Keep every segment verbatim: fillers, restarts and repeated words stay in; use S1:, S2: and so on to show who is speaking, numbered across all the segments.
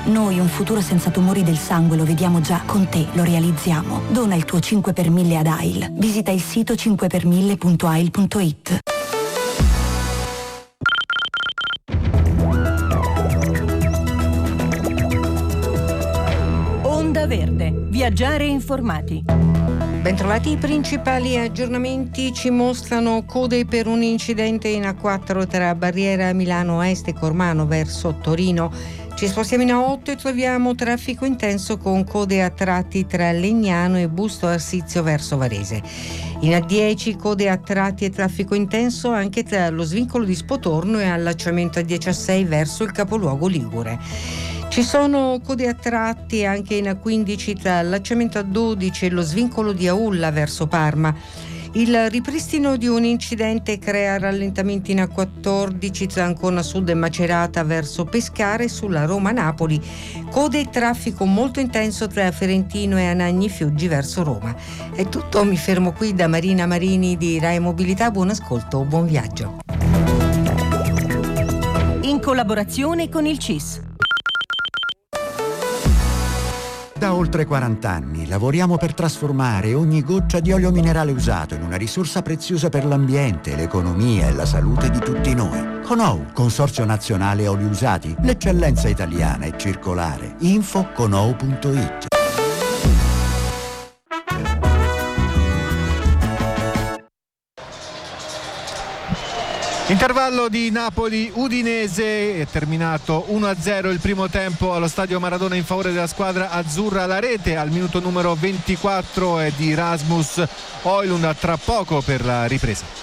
S1: Noi un futuro senza tumori del sangue lo vediamo già, con te lo realizziamo. Dona il tuo cinque per mille ad A I L. Visita il sito cinque per mille punto a i l punto i t.
S2: Onda Verde. Viaggiare informati.
S3: Bentrovati, i principali aggiornamenti ci mostrano code per un incidente in A quattro tra Barriera Milano Est e Cormano verso Torino. Ci spostiamo in A otto e troviamo traffico intenso con code a tratti tra Legnano e Busto Arsizio verso Varese. In A dieci code a tratti e traffico intenso anche tra lo svincolo di Spotorno e allacciamento A diciassei verso il capoluogo ligure. Ci sono code a tratti anche in A quindici tra allacciamento A dodici e lo svincolo di Aulla verso Parma. Il ripristino di un incidente crea rallentamenti in A quattordici tra Ancona Sud e Macerata verso Pescara e sulla Roma-Napoli. Code e traffico molto intenso tra Ferentino e Anagni Fiuggi verso Roma. È tutto, mi fermo qui da Marina Marini di Rai Mobilità. Buon ascolto, buon viaggio.
S2: In collaborazione con il C I S.
S4: Da oltre quaranta anni lavoriamo per trasformare ogni goccia di olio minerale usato in una risorsa preziosa per l'ambiente, l'economia e la salute di tutti noi. Conou, Consorzio Nazionale Oli Usati, l'eccellenza italiana è circolare. Info conou punto it.
S5: Intervallo di Napoli-Udinese, è terminato uno a zero il primo tempo allo stadio Maradona in favore della squadra azzurra. La rete al minuto numero ventiquattro è di Rasmus Højlund. Tra poco per la ripresa.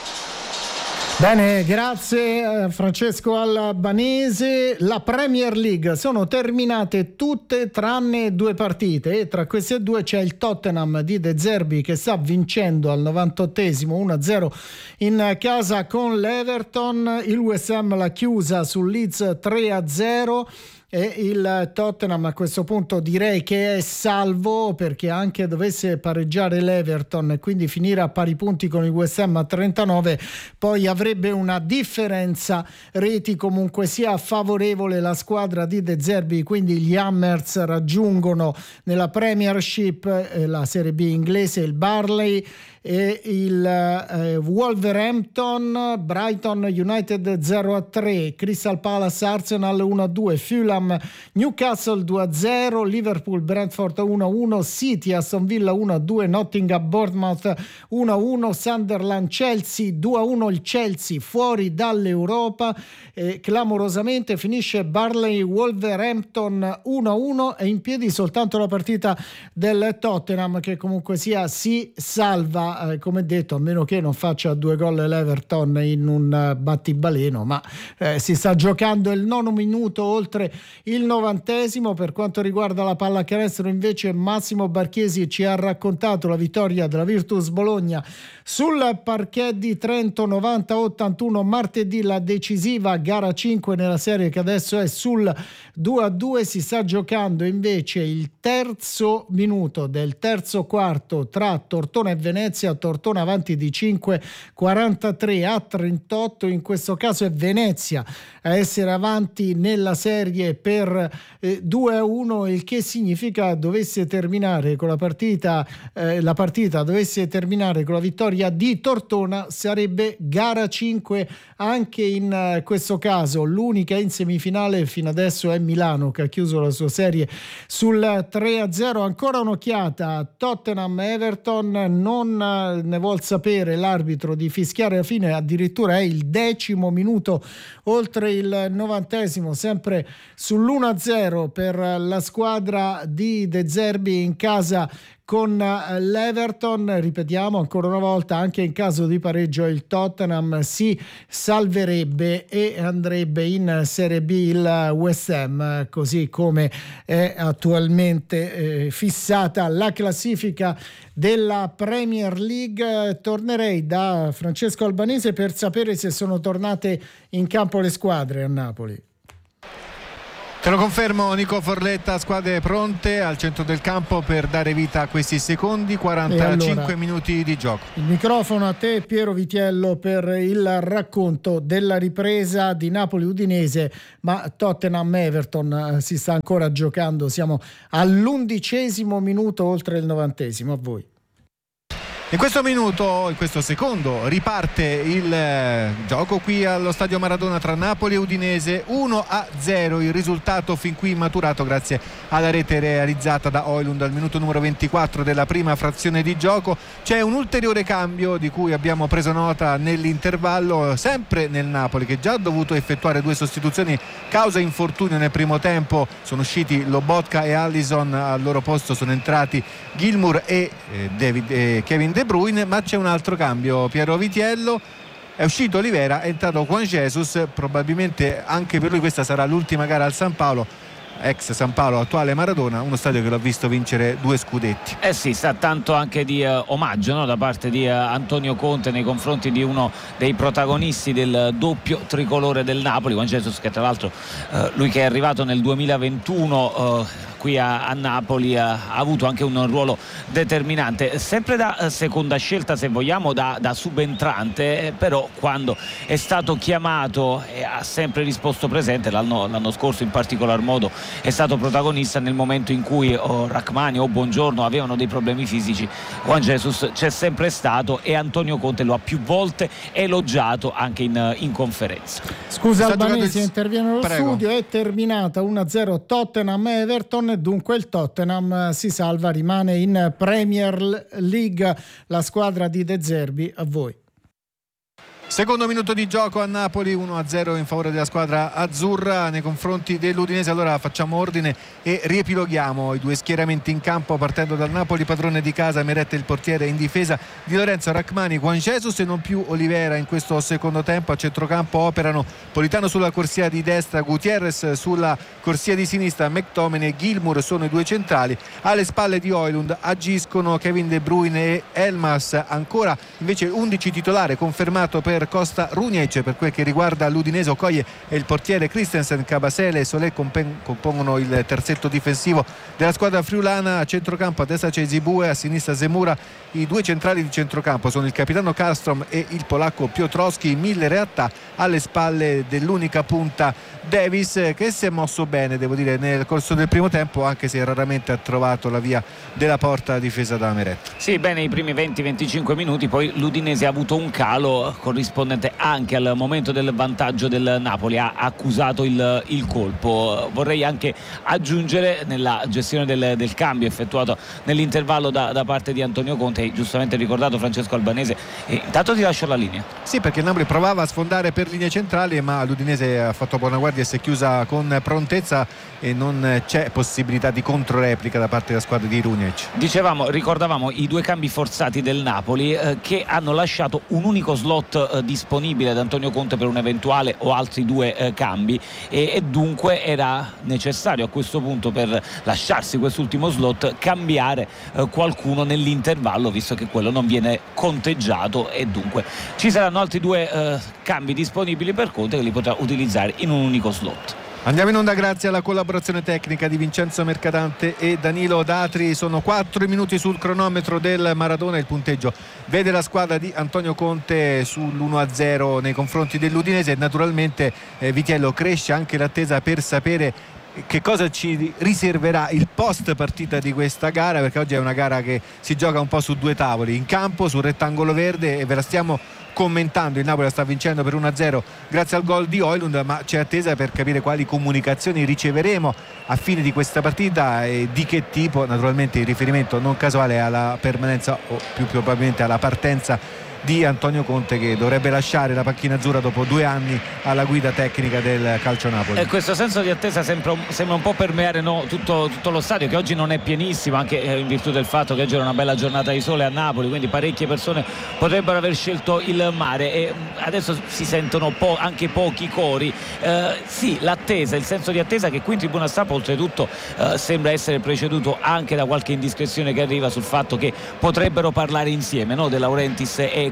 S6: Bene, grazie Francesco Albanese. La Premier League, sono terminate tutte tranne due partite e tra queste due c'è il Tottenham di De Zerbi che sta vincendo al novantottesimo uno a zero in casa con l'Everton. Il West Ham l'ha chiusa sul Leeds tre a zero. E il Tottenham a questo punto direi che è salvo, perché anche dovesse pareggiare l'Everton e quindi finire a pari punti con il West Ham a trentanove, poi avrebbe una differenza reti comunque sia favorevole la squadra di De Zerbi. Quindi gli Hammers raggiungono nella Premiership, eh, la Serie B inglese, il Burnley e il eh, Wolverhampton. Brighton United zero a tre, Crystal Palace Arsenal uno a due, Fulham Newcastle due a zero, Liverpool Brentford uno a uno, City Aston Villa uno a due, Nottingham Bournemouth uno a uno, Sunderland Chelsea due a uno. Il Chelsea fuori dall'Europa, e clamorosamente finisce Burnley Wolverhampton uno a uno, e in piedi soltanto la partita del Tottenham che comunque sia si salva. Eh, come detto, a meno che non faccia due gol l'Everton in un uh, battibaleno, ma eh, si sta giocando il nono minuto oltre il novantesimo. Per quanto riguarda la pallacanestro invece Massimo Barchiesi ci ha raccontato la vittoria della Virtus Bologna sul parquet di Trento novanta a ottantuno martedì, la decisiva gara cinque nella serie che adesso è sul due a due. Si sta giocando invece il terzo minuto del terzo quarto tra Tortona e Venezia. Tortona avanti di cinque quarantatré a trentotto. In questo caso è Venezia a essere avanti nella serie per eh, due a uno, il che significa dovesse terminare con la partita eh, la partita dovesse terminare con la vittoria di Tortona, sarebbe gara cinque anche in eh, questo caso. L'unica in semifinale fino adesso è Milano, che ha chiuso la sua serie sul tre a zero. Ancora un'occhiata Tottenham Everton, non ne vuol sapere l'arbitro di fischiare la fine, addirittura è il decimo minuto oltre il novantesimo, sempre sull'uno a zero per la squadra di De Zerbi in casa con l'Everton. Ripetiamo ancora una volta, anche in caso di pareggio il Tottenham si salverebbe e andrebbe in Serie B il West Ham, così come è attualmente eh, fissata la classifica della Premier League. Tornerei da Francesco Albanese per sapere se sono tornate in campo le squadre a Napoli.
S5: Te lo confermo Nico Forletta, squadre pronte al centro del campo per dare vita a questi secondi quarantacinque allora, minuti di gioco.
S6: Il microfono a te Piero Vitiello per il racconto della ripresa di Napoli-Udinese, ma Tottenham-Everton si sta ancora giocando, siamo all'undicesimo minuto oltre il novantesimo. A voi.
S5: In questo minuto, in questo secondo, riparte il eh, gioco qui allo Stadio Maradona tra Napoli e Udinese. Uno a zero il risultato fin qui maturato grazie alla rete realizzata da Højlund al minuto numero ventiquattro della prima frazione di gioco. C'è un ulteriore cambio di cui abbiamo preso nota nell'intervallo, sempre nel Napoli, che già ha dovuto effettuare due sostituzioni causa infortunio nel primo tempo. Sono usciti Lobotka e Allison, al loro posto sono entrati Gilmour e eh, David, eh, Kevin De Bruyne, ma c'è un altro cambio, Piero Vitiello. È uscito Olivera, è entrato Juan Jesus, probabilmente anche per lui questa sarà l'ultima gara al San Paolo, ex San Paolo, attuale Maradona, uno stadio che l'ha visto vincere due scudetti.
S7: Eh sì, sta tanto anche di uh, omaggio, no? Da parte di uh, Antonio Conte nei confronti di uno dei protagonisti del doppio tricolore del Napoli, Juan Jesus, che tra l'altro uh, lui che è arrivato nel duemilaventuno uh, qui a, a Napoli ha, ha avuto anche un ruolo determinante, sempre da eh, seconda scelta se vogliamo, da, da subentrante, eh, però quando è stato chiamato eh, ha sempre risposto presente. L'anno, l'anno scorso in particolar modo è stato protagonista nel momento in cui oh, Rachmani o Buongiorno avevano dei problemi fisici. Juan Jesus c'è sempre stato e Antonio Conte lo ha più volte elogiato anche in, in conferenza.
S6: Scusa Albanese, il... interviene nello
S5: Prego.
S6: studio. È terminata uno a zero Tottenham-Everton. Dunque il Tottenham si salva, rimane in Premier League. La squadra di De Zerbi. A voi.
S5: Secondo minuto di gioco a Napoli, uno a zero in favore della squadra azzurra nei confronti dell'Udinese. Allora facciamo ordine e riepiloghiamo i due schieramenti in campo, partendo dal Napoli padrone di casa, Meret il portiere, in difesa Di Lorenzo, Rachmani, Juan Jesus e non più Olivera in questo secondo tempo. A centrocampo operano Politano sulla corsia di destra, Gutierrez sulla corsia di sinistra, McTominay e Gilmour sono i due centrali. Alle spalle di Højlund agiscono Kevin De Bruyne e Elmas. Ancora invece undici titolare confermato per Costa Runjaic. Per quel che riguarda l'Udinese, Okoye e il portiere Christensen, Cabasele e Solé compongono il terzetto difensivo della squadra friulana. A centrocampo a destra c'è Zibue, a sinistra Zemura. I due centrali di centrocampo sono il capitano Karlstrom e il polacco Piotrowski. Mille realtà alle spalle dell'unica punta Davis, che si è mosso bene, devo dire, nel corso del primo tempo, anche se raramente ha trovato la via della porta difesa da Meret.
S7: Sì, bene, i primi venti venticinque minuti, poi l'Udinese ha avuto un calo corrispondente anche al momento del vantaggio del Napoli, ha accusato il, il colpo. Vorrei anche aggiungere nella gestione del, del cambio effettuato nell'intervallo da, da parte di Antonio Conte, giustamente ricordato Francesco Albanese. E intanto ti lascio la linea.
S5: Sì, perché il Napoli provava a sfondare per linee centrali, ma l'Udinese ha fatto buona guardia e si è chiusa con prontezza e non c'è possibilità di controreplica da parte della squadra di Runjaic.
S7: Dicevamo, ricordavamo i due cambi forzati del Napoli eh, che hanno lasciato un unico slot eh, disponibile ad Antonio Conte per un eventuale o altri due eh, cambi e, e dunque era necessario a questo punto, per lasciarsi quest'ultimo slot, cambiare eh, qualcuno nell'intervallo, visto che quello non viene conteggiato, e dunque ci saranno altri due eh, cambi disponibili per Conte, che li potrà utilizzare in un unico slot.
S5: Andiamo in onda grazie alla collaborazione tecnica di Vincenzo Mercadante e Danilo Datri. Sono quattro minuti sul cronometro del Maradona. Il punteggio vede la squadra di Antonio Conte sull'uno a zero nei confronti dell'Udinese e naturalmente eh, Vitiello, cresce anche l'attesa per sapere che cosa ci riserverà il post partita di questa gara, perché oggi è una gara che si gioca un po' su due tavoli, in campo sul rettangolo verde, e ve la stiamo commentando. Il Napoli la sta vincendo per uno a zero grazie al gol di Højlund, ma c'è attesa per capire quali comunicazioni riceveremo a fine di questa partita e di che tipo. Naturalmente il riferimento non casuale alla permanenza, o più probabilmente alla partenza, di Antonio Conte, che dovrebbe lasciare la panchina azzurra dopo due anni alla guida tecnica del calcio Napoli.
S7: E questo senso di attesa sembra un, sembra un po' permeare no, tutto, tutto lo stadio, che oggi non è pienissimo, anche in virtù del fatto che oggi era una bella giornata di sole a Napoli, quindi parecchie persone potrebbero aver scelto il mare e adesso si sentono po- anche pochi cori. Eh, sì, l'attesa, il senso di attesa, che qui in tribuna stampa oltretutto eh, sembra essere preceduto anche da qualche indiscrezione che arriva sul fatto che potrebbero parlare insieme, no? De Laurentiis e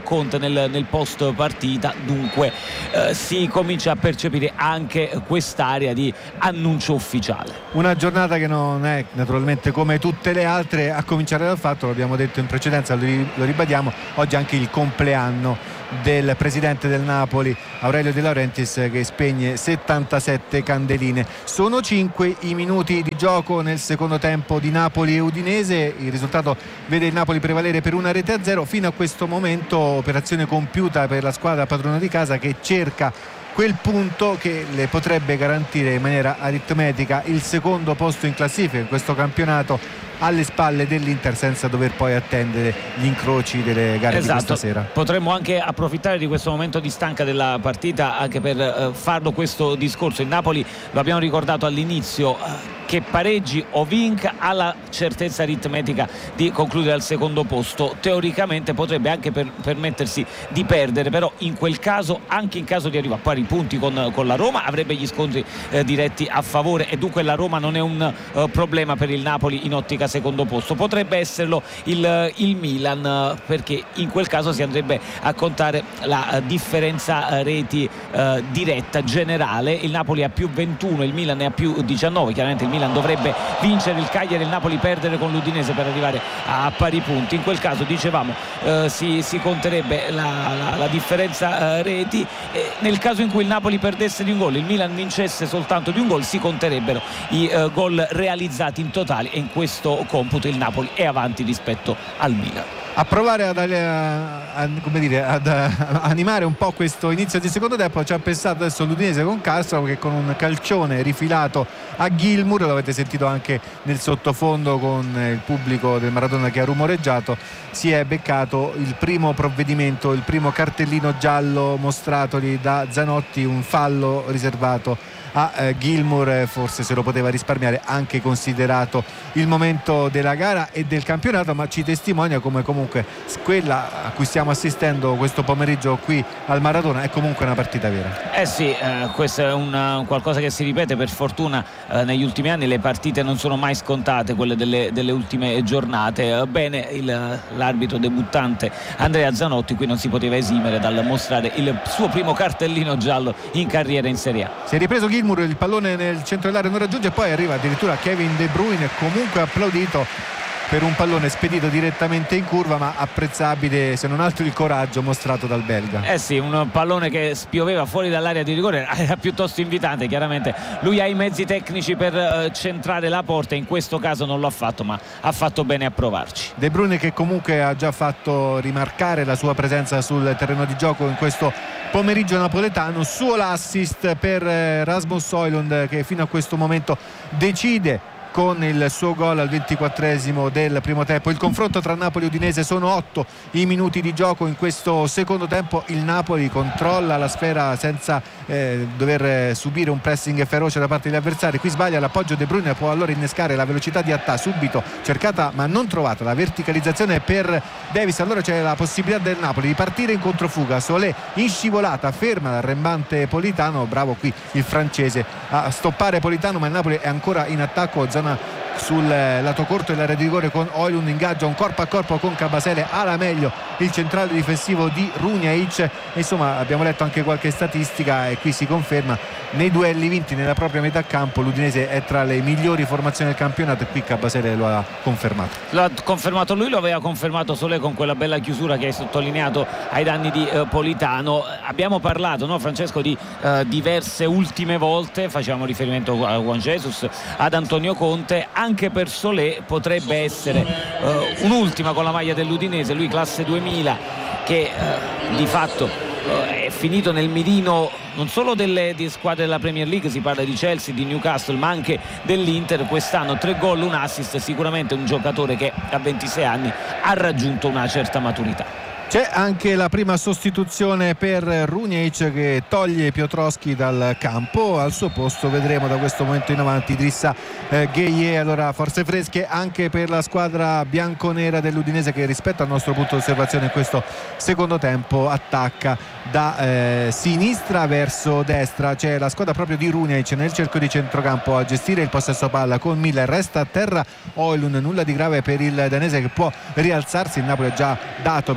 S7: Conte nel, nel post partita, dunque eh, si comincia a percepire anche quest'area di annuncio ufficiale.
S5: Una giornata che non è naturalmente come tutte le altre, a cominciare dal fatto, lo abbiamo detto in precedenza, lo ribadiamo, oggi anche il compleanno del presidente del Napoli Aurelio De Laurentiis, che spegne settantasette candeline. Sono cinque i minuti di gioco nel secondo tempo di Napoli e Udinese, il risultato vede il Napoli prevalere per una rete a zero. Fino a questo momento operazione compiuta per la squadra padrona di casa, che cerca quel punto che le potrebbe garantire in maniera aritmetica il secondo posto in classifica in questo campionato, alle spalle dell'Inter, senza dover poi attendere gli incroci delle gare
S7: esatto.
S5: di questa sera.
S7: Potremmo anche approfittare di questo momento di stanca della partita anche per eh, farlo questo discorso. Il Napoli, lo abbiamo ricordato all'inizio, eh, che pareggi o vinca ha la certezza aritmetica di concludere al secondo posto. Teoricamente potrebbe anche per, permettersi di perdere, però in quel caso, anche in caso di arrivo a pari punti con, con la Roma, avrebbe gli scontri eh, diretti a favore, e dunque la Roma non è un uh, problema per il Napoli in ottica secondo posto. Potrebbe esserlo il, il Milan, perché in quel caso si andrebbe a contare la uh, differenza uh, reti uh, diretta generale. Il Napoli ha più ventuno, il Milan ne ha più diciannove. Chiaramente il Milan dovrebbe vincere il Cagliari e il Napoli perdere con l'Udinese per arrivare a, a pari punti. In quel caso, dicevamo, uh, si, si conterebbe la, la, la differenza uh, reti. E nel caso in cui il Napoli perdesse di un gol, il Milan vincesse soltanto di un gol, si conterebbero i uh, gol realizzati in totale, e in questo computo il Napoli è avanti rispetto al Milan.
S5: A provare ad, a, a, come dire, ad a, animare un po' questo inizio di secondo tempo ci ha pensato adesso l'Udinese con Castro, che con un calcione rifilato a Gilmour, lo avete sentito anche nel sottofondo con il pubblico del Maradona che ha rumoreggiato, si è beccato il primo provvedimento, il primo cartellino giallo mostratogli da Zanotti, un fallo riservato a eh, Gilmour, forse se lo poteva risparmiare, anche considerato il momento della gara e del campionato, ma ci testimonia come comunque quella a cui stiamo assistendo questo pomeriggio qui al Maradona è comunque una partita vera.
S7: Eh sì, eh, questo è un qualcosa che si ripete. Per fortuna eh, negli ultimi anni le partite non sono mai scontate, quelle delle, delle ultime giornate. Eh, bene, il, l'arbitro debuttante Andrea Zanotti qui non si poteva esimere dal mostrare il suo primo cartellino giallo in carriera in Serie A.
S5: Si è ripreso Gilmour, il pallone nel centro dell'area non raggiunge, poi arriva addirittura Kevin De Bruyne, comunque applaudito per un pallone spedito direttamente in curva, ma apprezzabile se non altro il coraggio mostrato dal belga.
S7: Eh sì, un pallone che spioveva fuori dall'area di rigore, era piuttosto invitante. Chiaramente lui ha i mezzi tecnici per uh, centrare la porta, in questo caso non lo ha fatto, ma ha fatto bene a provarci.
S5: De Bruyne, che comunque ha già fatto rimarcare la sua presenza sul terreno di gioco in questo pomeriggio napoletano. Suo l'assist per eh, Rasmus Højlund, che fino a questo momento decide con il suo gol al ventiquattresimo del primo tempo. Il confronto tra Napoli e Udinese, sono otto i minuti di gioco in questo secondo tempo. Il Napoli controlla la sfera senza eh, dover subire un pressing feroce da parte degli avversari. Qui sbaglia l'appoggio, De Bruyne può allora innescare la velocità di attacco, subito cercata ma non trovata la verticalizzazione per Davis. Allora c'è la possibilità del Napoli di partire in controfuga. Solé in scivolata ferma l'arrembante Politano, bravo qui il francese a stoppare Politano, ma il Napoli è ancora in attacco, zona sul lato corto dell'area di rigore con Højlund, ingaggia un corpo a corpo con Kabasele, alla meglio il centrale difensivo di Runjaic. Insomma, abbiamo letto anche qualche statistica e qui si conferma: nei duelli vinti nella propria metà campo l'Udinese è tra le migliori formazioni del campionato, e qui Kabasele lo ha confermato.
S7: Lo ha confermato lui, lo aveva confermato Solé con quella bella chiusura che hai sottolineato ai danni di eh, Politano. Abbiamo parlato, no, Francesco, di eh, diverse ultime volte, facevamo riferimento a Juan Jesus, ad Antonio Conte. Anche per Solé potrebbe essere eh, un'ultima con la maglia dell'Udinese, lui classe duemila, che eh, di fatto eh, è finito nel mirino non solo delle di squadre della Premier League, si parla di Chelsea, di Newcastle, ma anche dell'Inter. Quest'anno tre gol, un assist, sicuramente un giocatore che a ventisei anni ha raggiunto una certa maturità.
S5: C'è anche la prima sostituzione per Runjaic, che toglie Piotrowski dal campo. Al suo posto vedremo da questo momento in avanti Idrissa eh, Gueye. Allora forze fresche anche per la squadra bianconera dell'Udinese, che rispetto al nostro punto di osservazione in questo secondo tempo attacca da eh, sinistra verso destra. C'è la squadra proprio di Runjaic nel cerchio di centrocampo a gestire il possesso palla con Miller. Resta a terra Højlund, nulla di grave per il danese che può rialzarsi. Il Napoli ha già dato per quanto riguarda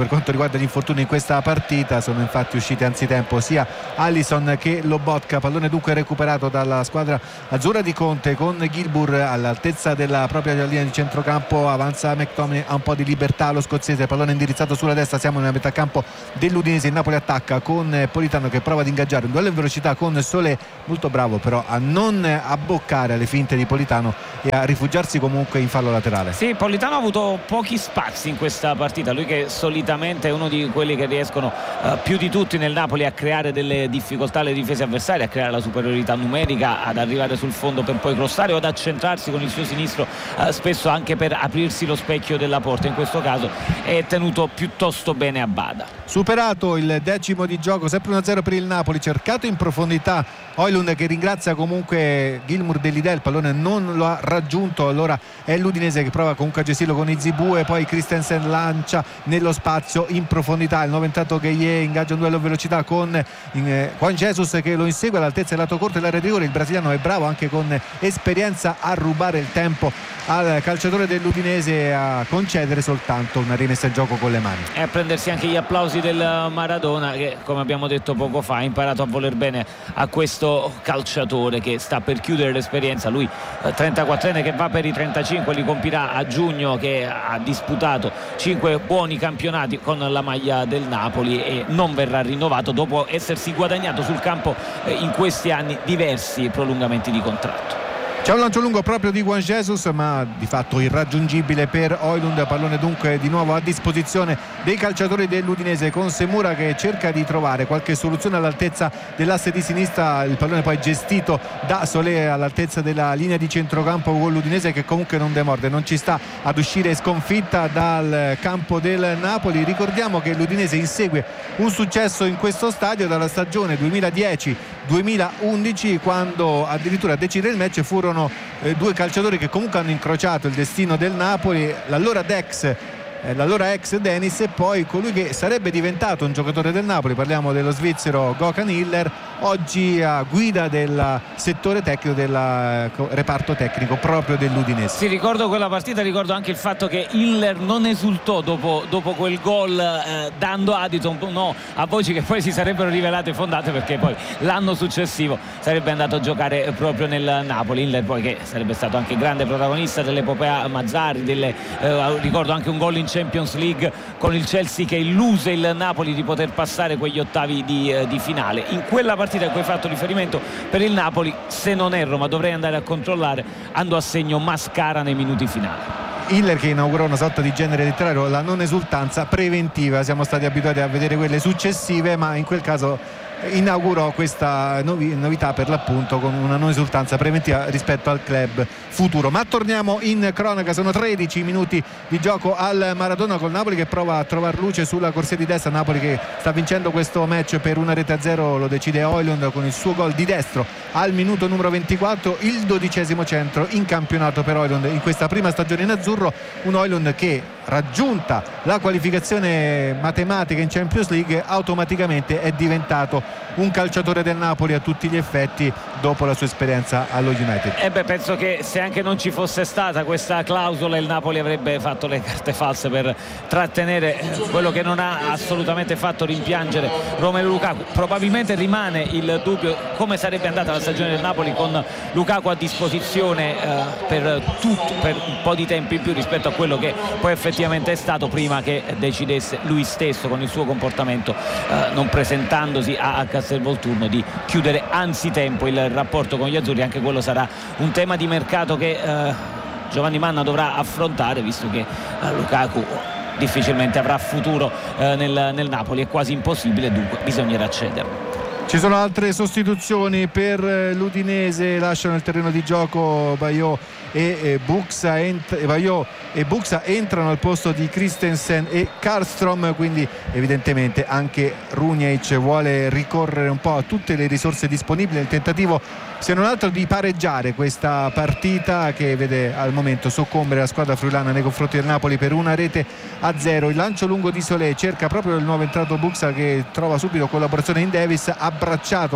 S5: riguarda gli infortuni in questa partita. Sono infatti usciti anzitempo sia Allison che Lobotka. Pallone dunque recuperato dalla squadra azzurra di Conte con Gilmour all'altezza della propria linea di centrocampo. Avanza McTominay, ha un po' di libertà lo scozzese, pallone indirizzato sulla destra. Siamo nella metà campo dell'Udinese. Il Napoli attacca con Politano che prova ad ingaggiare un duello in velocità con Solé, molto bravo però a non abboccare alle finte di Politano e a rifugiarsi comunque in fallo laterale.
S7: Sì, Politano ha avuto pochi spazi in questa partita, lui che solitamente è uno di quelli che riescono uh, più di tutti nel Napoli a creare delle difficoltà alle difese avversarie, a creare la superiorità numerica, ad arrivare sul fondo per poi crossare o ad accentrarsi con il suo sinistro, uh, spesso anche per aprirsi lo specchio della porta. In questo caso è tenuto piuttosto bene a bada.
S5: Superato il decimo di gioco, sempre uno a zero per il Napoli, cercato in profondità Højlund che ringrazia comunque Gilmour dell'idea, il pallone non lo ha raggiunto, allora è l'Udinese che prova comunque a gestirlo con Izibue, poi Christensen lancia nello spazio in profondità, il nuovo entrato Gueye ingaggia un duello a velocità con eh, Juan Jesus che lo insegue all'altezza del lato corto dell'area di rigore. Il brasiliano è bravo anche con esperienza a rubare il tempo al calciatore dell'Udinese, a concedere soltanto una rimessa in gioco con le mani
S7: e a prendersi anche gli applausi del Maradona che, come abbiamo detto poco fa, ha imparato a voler bene a questo calciatore che sta per chiudere l'esperienza. Lui trentaquattrenne che va per i trentacinque, li compirà a giugno, che ha disputato cinque buoni campionati con la maglia del Napoli e non verrà rinnovato dopo essersi guadagnato sul campo in questi anni diversi prolungamenti di contratto.
S5: C'è un lancio lungo proprio di Juan Jesus, ma di fatto irraggiungibile per Højlund. Pallone dunque di nuovo a disposizione dei calciatori dell'Udinese, con Semura che cerca di trovare qualche soluzione all'altezza dell'asse di sinistra. Il pallone poi gestito da Solé all'altezza della linea di centrocampo, con l'Udinese che comunque non demorde, non ci sta ad uscire sconfitta dal campo del Napoli. Ricordiamo che l'Udinese insegue un successo in questo stadio dalla stagione duemiladieci duemilaundici, quando addirittura a decidere il match furono Eh, due calciatori che comunque hanno incrociato il destino del Napoli, l'allora Dex, eh, l'allora ex Dennis, e poi colui che sarebbe diventato un giocatore del Napoli, parliamo dello svizzero Gökhan Hiller, oggi a guida del settore tecnico, del eh, reparto tecnico proprio dell'Udinese.
S7: Sì, ricordo quella partita, ricordo anche il fatto che Hiller non esultò dopo, dopo quel gol, eh, dando adito un po' no, a voci che poi si sarebbero rivelate fondate, perché poi l'anno successivo sarebbe andato a giocare proprio nel Napoli. Hiller poi che sarebbe stato anche grande protagonista dell'epopea Mazzarri, delle, eh, ricordo anche un gol in Champions League con il Chelsea che illuse il Napoli di poter passare quegli ottavi di, eh, di finale. In quella partita a cui hai fatto riferimento per il Napoli, se non erro, ma dovrei andare a controllare, andò a segno Mascara nei minuti finali.
S5: Hiller che inaugurò una sorta di genere letterario, la non esultanza preventiva. Siamo stati abituati a vedere quelle successive, ma in quel caso inaugurò questa novi- novità per l'appunto con una non esultanza preventiva rispetto al club futuro. Ma torniamo in cronaca, sono tredici minuti di gioco al Maradona, col Napoli che prova a trovare luce sulla corsia di destra. Napoli che sta vincendo questo match per una rete a zero, lo decide Højlund con il suo gol di destro al minuto numero ventiquattro, il dodicesimo centro in campionato per Højlund in questa prima stagione in azzurro. Un Højlund che, raggiunta la qualificazione matematica in Champions League, automaticamente è diventato un calciatore del Napoli a tutti gli effetti dopo la sua esperienza allo United.
S7: E beh, penso che se anche non ci fosse stata questa clausola, il Napoli avrebbe fatto le carte false per trattenere quello che non ha assolutamente fatto rimpiangere Romelu Lukaku. Probabilmente rimane il dubbio come sarebbe andata la stagione del Napoli con Lukaku a disposizione eh, per tutto, per un po' di tempo in più rispetto a quello che poi effettivamente è stato, prima che decidesse lui stesso con il suo comportamento, eh, non presentandosi a, a Castelvolturno, di chiudere anzitempo il rapporto con gli azzurri. Anche quello sarà un tema di mercato che eh, Giovanni Manna dovrà affrontare, visto che eh, Lukaku difficilmente avrà futuro eh, nel, nel Napoli, è quasi impossibile, dunque bisognerà cederlo.
S5: Ci sono altre sostituzioni per l'Udinese, lasciano il terreno di gioco Bayo e, e, Buxa, ent- Bayo e Buxa entrano al posto di Christensen e Karlstrom, quindi evidentemente anche Runjaic vuole ricorrere un po' a tutte le risorse disponibili nel tentativo, se non altro, di pareggiare questa partita che vede al momento soccombere la squadra friulana nei confronti del Napoli per una rete a zero. Il lancio lungo di Solé cerca proprio il nuovo entrato Buxa, che trova subito collaborazione in Davis, abbracciato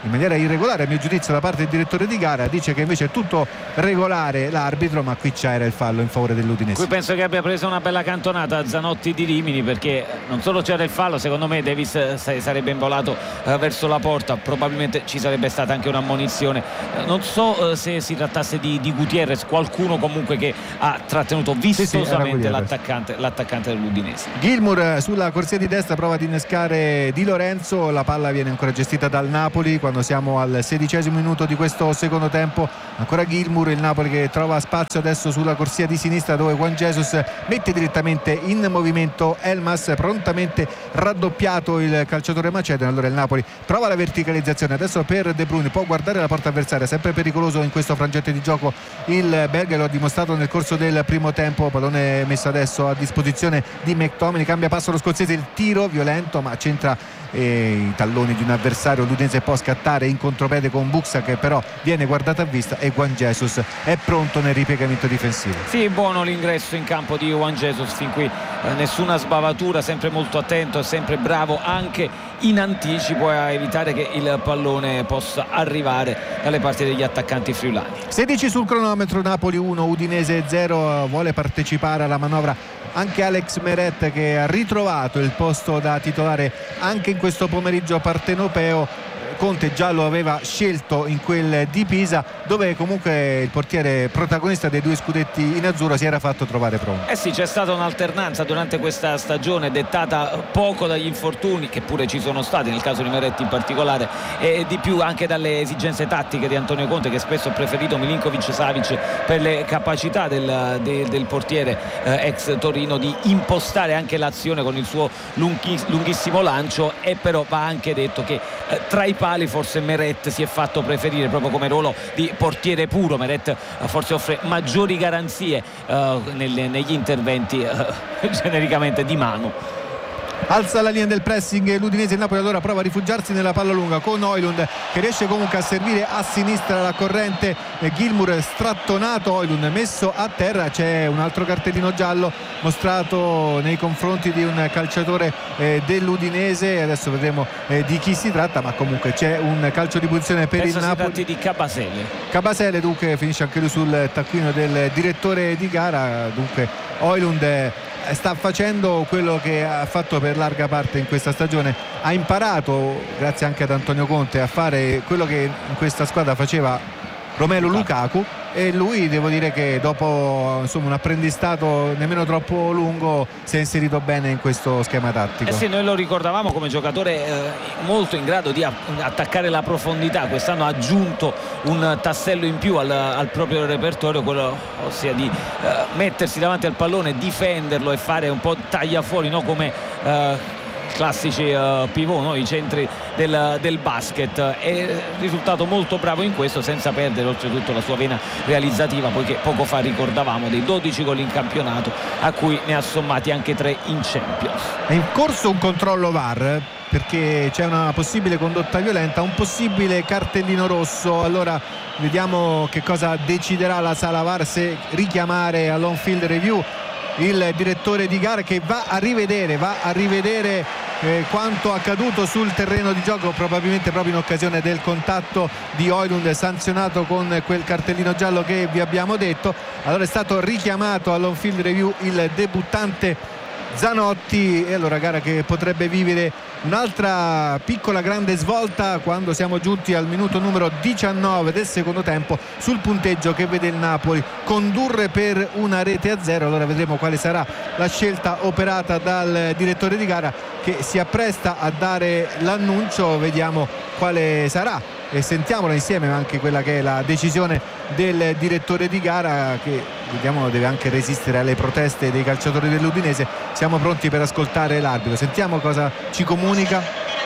S5: in maniera irregolare a mio giudizio da parte del direttore di gara. Dice che invece è tutto regolare l'arbitro, ma qui c'era il fallo in favore dell'Udinese.
S7: Qui penso che abbia preso una bella cantonata Zanotti di Rimini, perché non solo c'era il fallo, secondo me Davis sarebbe involato eh, verso la porta, probabilmente ci sarebbe stata anche un'ammonizione. Eh, non so eh, se si trattasse di, di Gutierrez, qualcuno comunque che ha trattenuto vistosamente sì, sì, l'attaccante, l'attaccante dell'Udinese.
S5: Gilmour sulla corsia di destra prova ad innescare Di Lorenzo, la palla viene ancora gestita dal Napoli quando siamo al sedicesimo minuto di questo secondo tempo. Ancora Gilmour, il Napoli che trova spazio adesso sulla corsia di sinistra dove Juan Jesus mette direttamente in movimento Elmas, prontamente raddoppiato il calciatore macedone. Allora il Napoli prova la verticalizzazione adesso per De Bruyne, può guardare la porta avversaria, sempre pericoloso in questo frangente di gioco il belga, lo ha dimostrato nel corso del primo tempo. Pallone messo adesso a disposizione di McTominay, cambia passo lo scozzese, il tiro violento ma c'entra e i talloni di un avversario. L'Udinese può scattare in contropiede con Buxa che però viene guardato a vista e Juan Jesus è pronto nel ripiegamento difensivo.
S7: Sì, buono l'ingresso in campo di Juan Jesus, fin qui eh, nessuna sbavatura, sempre molto attento e sempre bravo anche in anticipo a evitare che il pallone possa arrivare dalle parti degli attaccanti friulani.
S5: sedici sul cronometro, Napoli uno Udinese zero. Vuole partecipare alla manovra anche Alex Meret, che ha ritrovato il posto da titolare anche in questo pomeriggio partenopeo. Conte già lo aveva scelto in quel di Pisa, dove comunque il portiere protagonista dei due scudetti in azzurro si era fatto trovare pronto.
S7: Eh sì, c'è stata un'alternanza durante questa stagione dettata poco dagli infortuni, che pure ci sono stati nel caso di Meretti in particolare, e di più anche dalle esigenze tattiche di Antonio Conte, che spesso ha preferito Milinkovic-Savic per le capacità del, del, del portiere eh, ex Torino di impostare anche l'azione con il suo lunghi, lunghissimo lancio. E però va anche detto che eh, tra i pali forse Meret si è fatto preferire proprio come ruolo di portiere puro. Meret eh, forse offre maggiori garanzie eh, nelle, negli interventi eh, genericamente di mano.
S5: Alza la linea del pressing l'Udinese, il Napoli allora prova a rifugiarsi nella palla lunga con Højlund che riesce comunque a servire a sinistra la corrente. Gilmour strattonato, Højlund messo a terra. C'è un altro cartellino giallo mostrato nei confronti di un calciatore eh, dell'Udinese. Adesso vedremo eh, di chi si tratta, ma comunque c'è un calcio di punizione per
S7: Penso
S5: il Napoli.
S7: Si tratti di Cabasele.
S5: Cabasele dunque finisce anche lui sul taccuino del direttore di gara. Dunque Højlund sta facendo quello che ha fatto per larga parte in questa stagione, ha imparato grazie anche ad Antonio Conte a fare quello che in questa squadra faceva Romelu Lukaku, e lui devo dire che dopo insomma un apprendistato nemmeno troppo lungo si è inserito bene in questo schema tattico.
S7: Eh sì, noi lo ricordavamo come giocatore eh, molto in grado di attaccare la profondità. Quest'anno ha aggiunto un tassello in più al, al proprio repertorio, quello ossia di eh, mettersi davanti al pallone, difenderlo e fare un po' tagliafuori, no? come eh, classici uh, pivot, no? I centri del, del basket. È risultato molto bravo in questo, senza perdere oltretutto la sua vena realizzativa, poiché poco fa ricordavamo dei dodici gol in campionato, a cui ne ha sommati anche tre in Champions.
S5: È in corso un controllo V A R perché c'è una possibile condotta violenta, un possibile cartellino rosso. Allora vediamo che cosa deciderà la sala V A R, se richiamare all'on field review il direttore di gara, che va a rivedere va a rivedere eh, quanto accaduto sul terreno di gioco, probabilmente proprio in occasione del contatto di Højlund, sanzionato con quel cartellino giallo che vi abbiamo detto. Allora è stato richiamato all'on field review il debuttante Zanotti, e allora gara che potrebbe vivere un'altra piccola grande svolta quando siamo giunti al minuto numero diciannove del secondo tempo, sul punteggio che vede il Napoli condurre per una rete a zero. Allora vedremo quale sarà la scelta operata dal direttore di gara, che si appresta a dare l'annuncio. Vediamo quale sarà e sentiamola insieme, anche quella che è la decisione del direttore di gara, che vediamo deve anche resistere alle proteste dei calciatori dell'Udinese. Siamo pronti per ascoltare l'arbitro, sentiamo cosa ci comunica.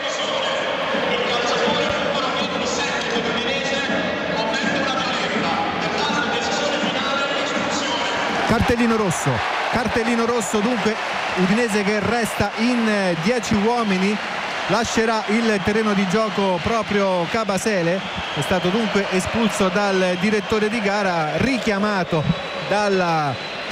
S5: Cartellino rosso, cartellino rosso dunque, Udinese che resta in dieci uomini. Lascerà il terreno di gioco proprio Cabasele, è stato dunque espulso dal direttore di gara, richiamato dalla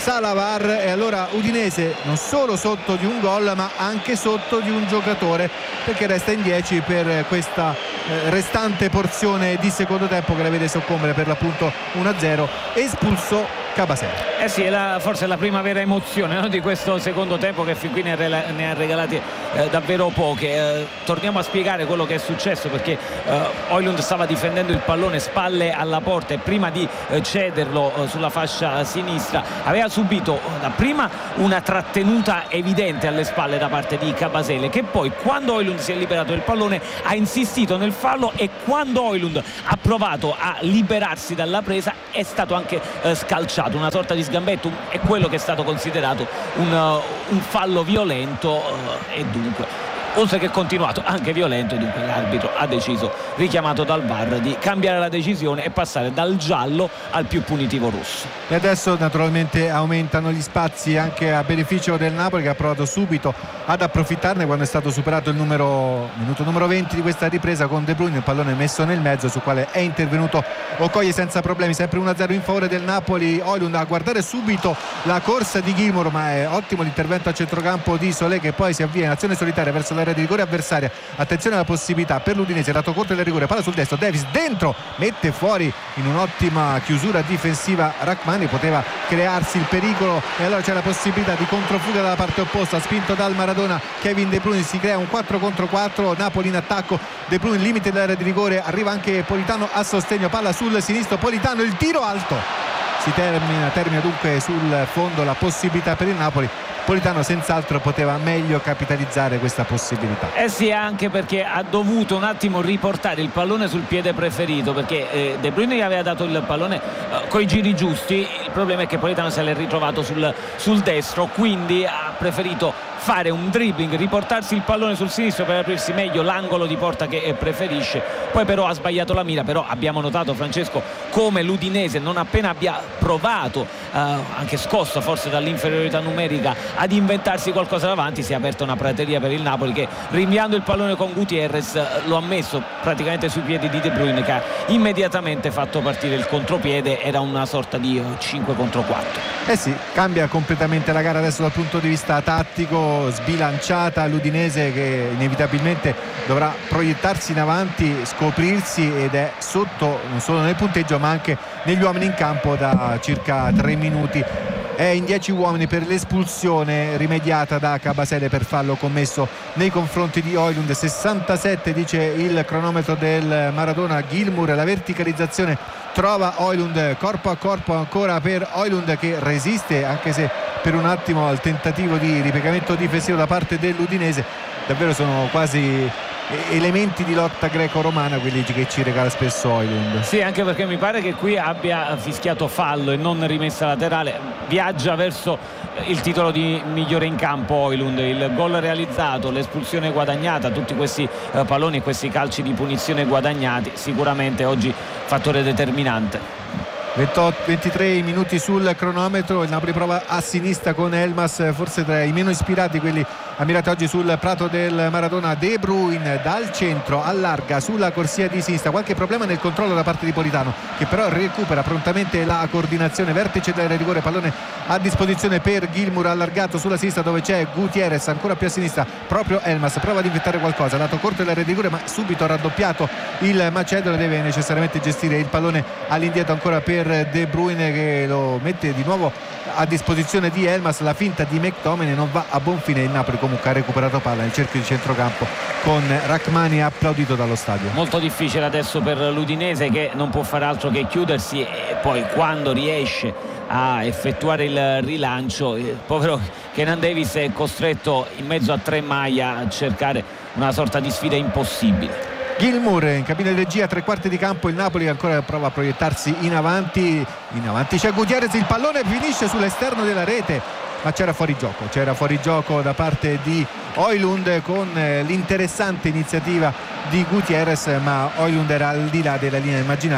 S5: sala V A R e allora Udinese non solo sotto di un gol ma anche sotto di un giocatore, perché resta in dieci per questa eh, restante porzione di secondo tempo che la vede soccombere per l'appunto uno a zero. Espulso Kabasele.
S7: Eh sì, è la, forse è la prima vera emozione, no, di questo secondo tempo, che fin qui ne, rela, ne ha regalati eh, davvero poche. Eh, torniamo a spiegare quello che è successo, perché eh, Højlund stava difendendo il pallone spalle alla porta e prima di eh, cederlo eh, sulla fascia sinistra aveva subito dapprima una trattenuta evidente alle spalle da parte di Kabasele, che poi quando Højlund si è liberato del pallone ha insistito nel fallo, e quando Højlund ha provato a liberarsi dalla presa è stato anche eh, scalciato. Una sorta di sgambetto, è quello che è stato considerato un, uh, un fallo violento uh, e dunque, oltre che continuato, anche violento, e dunque l'arbitro ha deciso, richiamato dal V A R, di cambiare la decisione e passare dal giallo al più punitivo rosso.
S5: E adesso naturalmente aumentano gli spazi anche a beneficio del Napoli, che ha provato subito ad approfittarne quando è stato superato il numero minuto numero venti di questa ripresa con De Bruyne, il pallone messo nel mezzo sul quale è intervenuto Okoye senza problemi. Sempre uno a zero in favore del Napoli. Højlund a guardare subito la corsa di Gilmour, ma è ottimo l'intervento a centrocampo di Solé, che poi si avvia in azione solitaria verso l'area di rigore avversaria. Attenzione alla possibilità per l'Udinese, lato corto del rigore, palla sul destro, Davis dentro, mette fuori in un'ottima chiusura difensiva Rachmani, poteva crearsi il pericolo, e allora c'è la possibilità di controfuga dalla parte opposta, spinto dal Maradona Kevin De Bruyne, si crea un quattro contro quattro, Napoli in attacco, De Bruyne limite dell'area di rigore, arriva anche Politano a sostegno, palla sul sinistro, Politano, il tiro alto, si termina, termina dunque sul fondo la possibilità per il Napoli. Politano senz'altro poteva meglio capitalizzare questa possibilità.
S7: Eh sì, anche perché ha dovuto un attimo riportare il pallone sul piede preferito, perché eh, De Bruyne gli aveva dato il pallone eh, coi giri giusti, il problema è che Politano se l'è ritrovato sul, sul destro, quindi ha preferito fare un dribbling, riportarsi il pallone sul sinistro per aprirsi meglio l'angolo di porta che preferisce, poi però ha sbagliato la mira. Però abbiamo notato, Francesco, come l'Udinese non appena abbia provato, eh, anche scosso forse dall'inferiorità numerica, ad inventarsi qualcosa davanti, si è aperta una prateria per il Napoli, che rinviando il pallone con Gutierrez lo ha messo praticamente sui piedi di De Bruyne, che ha immediatamente fatto partire il contropiede. Era una sorta di cinque contro quattro.
S5: Eh sì, cambia completamente la gara adesso dal punto di vista tattico, sbilanciata l'Udinese, che inevitabilmente dovrà proiettarsi in avanti, scoprirsi, ed è sotto non solo nel punteggio ma anche negli uomini in campo da circa tre minuti. È in dieci uomini per l'espulsione rimediata da Kabasele per fallo commesso nei confronti di Højlund. sessantasette dice il cronometro del Maradona. Gilmour, la verticalizzazione, trova Højlund corpo a corpo ancora per Højlund, che resiste anche se per un attimo al tentativo di ripiegamento difensivo da parte dell'Udinese. Davvero sono quasi elementi di lotta greco-romana quelli che ci regala spesso Højlund.
S7: Sì, anche perché mi pare che qui abbia fischiato fallo e non rimessa laterale. Viaggia verso il titolo di migliore in campo Højlund, il gol realizzato, l'espulsione guadagnata, tutti questi eh, palloni e questi calci di punizione guadagnati, sicuramente oggi fattore determinante.
S5: ventotto, ventitré minuti sul cronometro, il Napoli prova a sinistra con Elmas, forse tra i meno ispirati quelli ammirati oggi sul prato del Maradona. De Bruyne dal centro allarga sulla corsia di sinistra, qualche problema nel controllo da parte di Politano, che però recupera prontamente la coordinazione, vertice del rigore, pallone a disposizione per Gilmour, allargato sulla sinistra dove c'è Gutierrez, ancora più a sinistra proprio Elmas, prova ad inventare qualcosa, lato corto dell'area di rigore ma subito raddoppiato il Macedone, deve necessariamente gestire il pallone all'indietro ancora per De Bruyne, che lo mette di nuovo a disposizione di Elmas, la finta di McTominay non va a buon fine, il Napoli comunque ha recuperato palla nel cerchio di centrocampo con Rachmani applaudito dallo stadio.
S7: Molto difficile adesso per l'Udinese, che non può fare altro che chiudersi, e poi quando riesce a effettuare il rilancio, il povero Kenan Davis è costretto in mezzo a tre maglia a cercare una sorta di sfida impossibile.
S5: Gilmour in cabina di regia, tre quarti di campo, il Napoli ancora prova a proiettarsi in avanti, in avanti c'è Gutierrez, il pallone finisce sull'esterno della rete, ma c'era fuori gioco, c'era fuori gioco da parte di Højlund con l'interessante iniziativa di Gutierrez, ma Højlund era al di là della linea immaginaria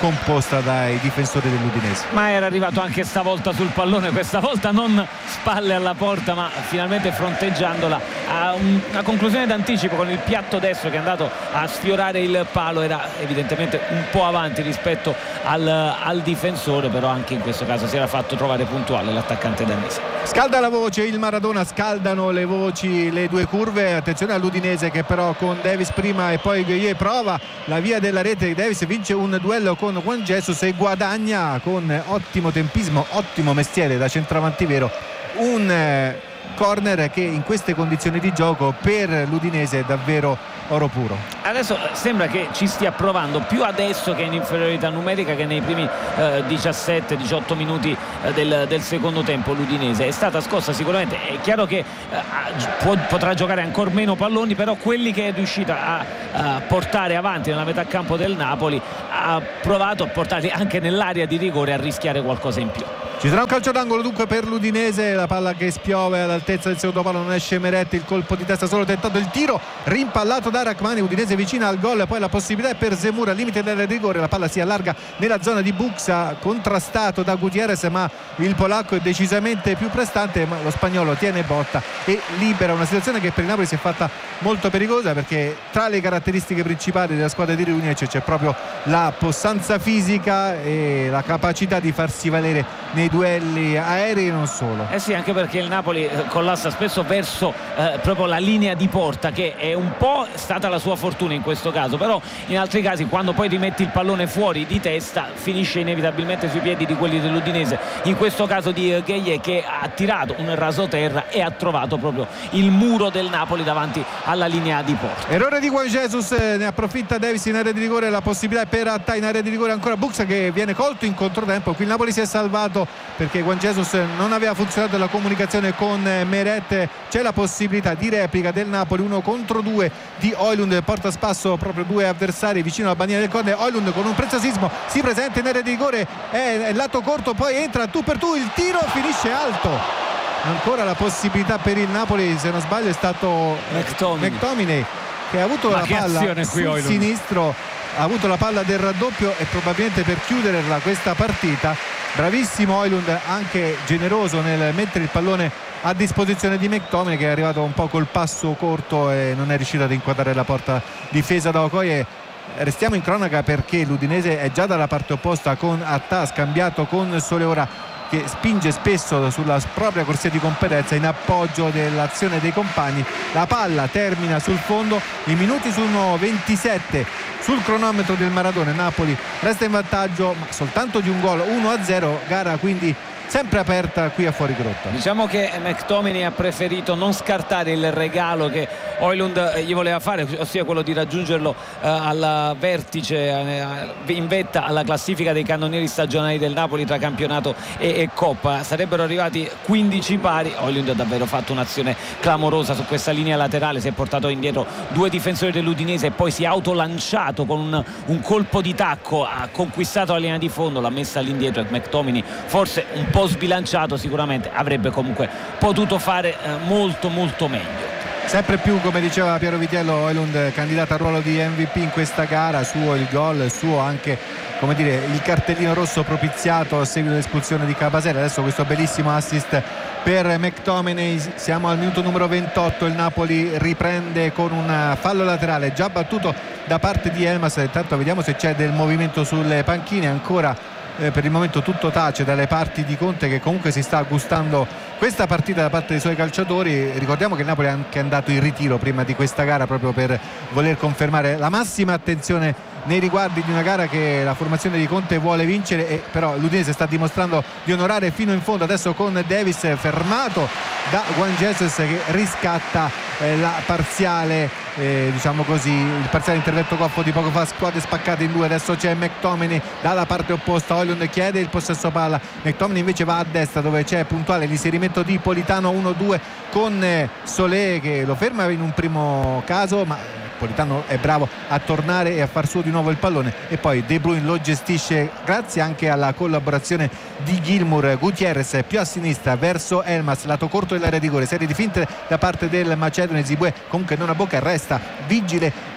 S5: composta dai difensori dell'Udinese.
S7: Ma era arrivato anche stavolta sul pallone, questa volta non spalle alla porta ma finalmente fronteggiandola a una conclusione d'anticipo con il piatto destro che è andato a sfiorare il palo. Era evidentemente un po' avanti rispetto al, al difensore, però anche in questo caso si era fatto trovare puntuale l'attaccante danese.
S5: Scalda la voce il Maradona, scaldano le voci le due curve. Attenzione all'Udinese che però con Davis prima e poi Gueye prova la via della rete. Davis vince un duello con Juan Jesus e guadagna con ottimo tempismo, ottimo mestiere da centravanti vero un eh, corner che in queste condizioni di gioco per l'Udinese è davvero oro puro.
S7: Adesso sembra che ci stia provando più adesso che in inferiorità numerica che nei primi eh, diciassette diciotto minuti eh, del, del secondo tempo. L'Udinese è stata scossa sicuramente, è chiaro che eh, può, potrà giocare ancora meno palloni, però quelli che è riuscita a, a portare avanti nella metà campo del Napoli ha provato a portarli anche nell'area di rigore, a rischiare qualcosa in più.
S5: Ci sarà un calcio d'angolo dunque per l'Udinese, la palla che spiove all'altezza del secondo palo, non esce Meret, il colpo di testa solo tentato, il tiro rimpallato da Rachmani. Udinese vicina al gol, poi la possibilità per Zemura al limite del rigore, la palla si allarga nella zona di Buxa, contrastato da Gutierrez, ma il polacco è decisamente più prestante, ma lo spagnolo tiene botta e libera una situazione che per il Napoli si è fatta molto pericolosa, perché tra le caratteristiche principali della squadra di Riunice c'è proprio la possanza fisica e la capacità di farsi valere nei duelli aerei e non solo.
S7: Eh sì, anche perché il Napoli collassa spesso verso eh, proprio la linea di porta, che è un po' stata la sua fortuna in questo caso, però in altri casi quando poi rimetti il pallone fuori di testa finisce inevitabilmente sui piedi di quelli dell'Udinese, in questo caso di Gueye, che ha tirato un rasoterra e ha trovato proprio il muro del Napoli davanti alla linea di porta.
S5: Errore di Juan Jesus, ne approfitta Davis in area di rigore, la possibilità per Attà in area di rigore, ancora Buxa che viene colto in controtempo. Qui il Napoli si è salvato perché Juan Jesus non aveva funzionato la comunicazione con Meret. C'è la possibilità di replica del Napoli, uno contro due di Højlund, porta a spasso proprio due avversari vicino alla bandiera del corner. Højlund con un preziosismo si presenta in area di rigore, è lato corto, poi entra tu per tu, il tiro finisce alto. Ancora la possibilità per il Napoli, se non sbaglio è stato
S7: McTominay,
S5: McTominay che ha avuto
S7: Ma
S5: la
S7: che
S5: palla
S7: azione qui,
S5: sul
S7: Højlund.
S5: sinistro, ha avuto la palla del raddoppio e probabilmente per chiuderla questa partita. Bravissimo Højlund, anche generoso nel mettere il pallone a disposizione di McTominay, che è arrivato un po' col passo corto e non è riuscito ad inquadrare la porta difesa da Okoye. Restiamo in cronaca perché l'Udinese è già dalla parte opposta con Attà scambiato con Soleora, che spinge spesso sulla propria corsia di competenza in appoggio dell'azione dei compagni. La palla termina sul fondo, i minuti sono ventisette sul cronometro del Maradona. Napoli resta in vantaggio ma soltanto di un gol, uno a zero, gara quindi sempre aperta qui a Fuorigrotta.
S7: Diciamo che McTominay ha preferito non scartare il regalo che Højlund gli voleva fare, ossia quello di raggiungerlo eh, al vertice, eh, in vetta alla classifica dei cannonieri stagionali del Napoli tra campionato e, e Coppa. Sarebbero arrivati quindici pari. Højlund ha davvero fatto un'azione clamorosa su questa linea laterale, si è portato indietro due difensori dell'Udinese e poi si è autolanciato con un, un colpo di tacco, ha conquistato la linea di fondo, l'ha messa all'indietro e McTominay, forse un po' sbilanciato, sicuramente avrebbe comunque potuto fare eh, molto molto meglio.
S5: Sempre più, come diceva Piero Vitiello, Højlund candidato al ruolo di M V P in questa gara, suo il gol, suo anche, come dire, il cartellino rosso propiziato a seguito dell'espulsione di Capasera. Adesso questo bellissimo assist per McTominay. Siamo al minuto numero ventotto, il Napoli riprende con un fallo laterale già battuto da parte di Elmas. Intanto vediamo se c'è del movimento sulle panchine. Ancora Eh, per il momento tutto tace dalle parti di Conte, che comunque si sta gustando questa partita da parte dei suoi calciatori. Ricordiamo che il Napoli è anche andato in ritiro prima di questa gara proprio per voler confermare la massima attenzione nei riguardi di una gara che la formazione di Conte vuole vincere, e però l'Udinese sta dimostrando di onorare fino in fondo. Adesso con Davis fermato da Juan Jesus che riscatta eh, la parziale eh, diciamo così il parziale intervento goffo di poco fa, squadre spaccate in due. Adesso c'è McTominay dalla parte opposta, Højlund chiede il possesso palla, McTominay invece va a destra dove c'è puntuale l'inserimento di Politano uno due con eh, Solé che lo ferma in un primo caso, ma Politano è bravo a tornare e a far suo di nuovo il pallone, e poi De Bruyne lo gestisce grazie anche alla collaborazione di Gilmour. Gutierrez più a sinistra verso Elmas, lato corto dell'area di rigore, serie di finte da parte del macedone. Zibue comunque non a bocca, resta vigile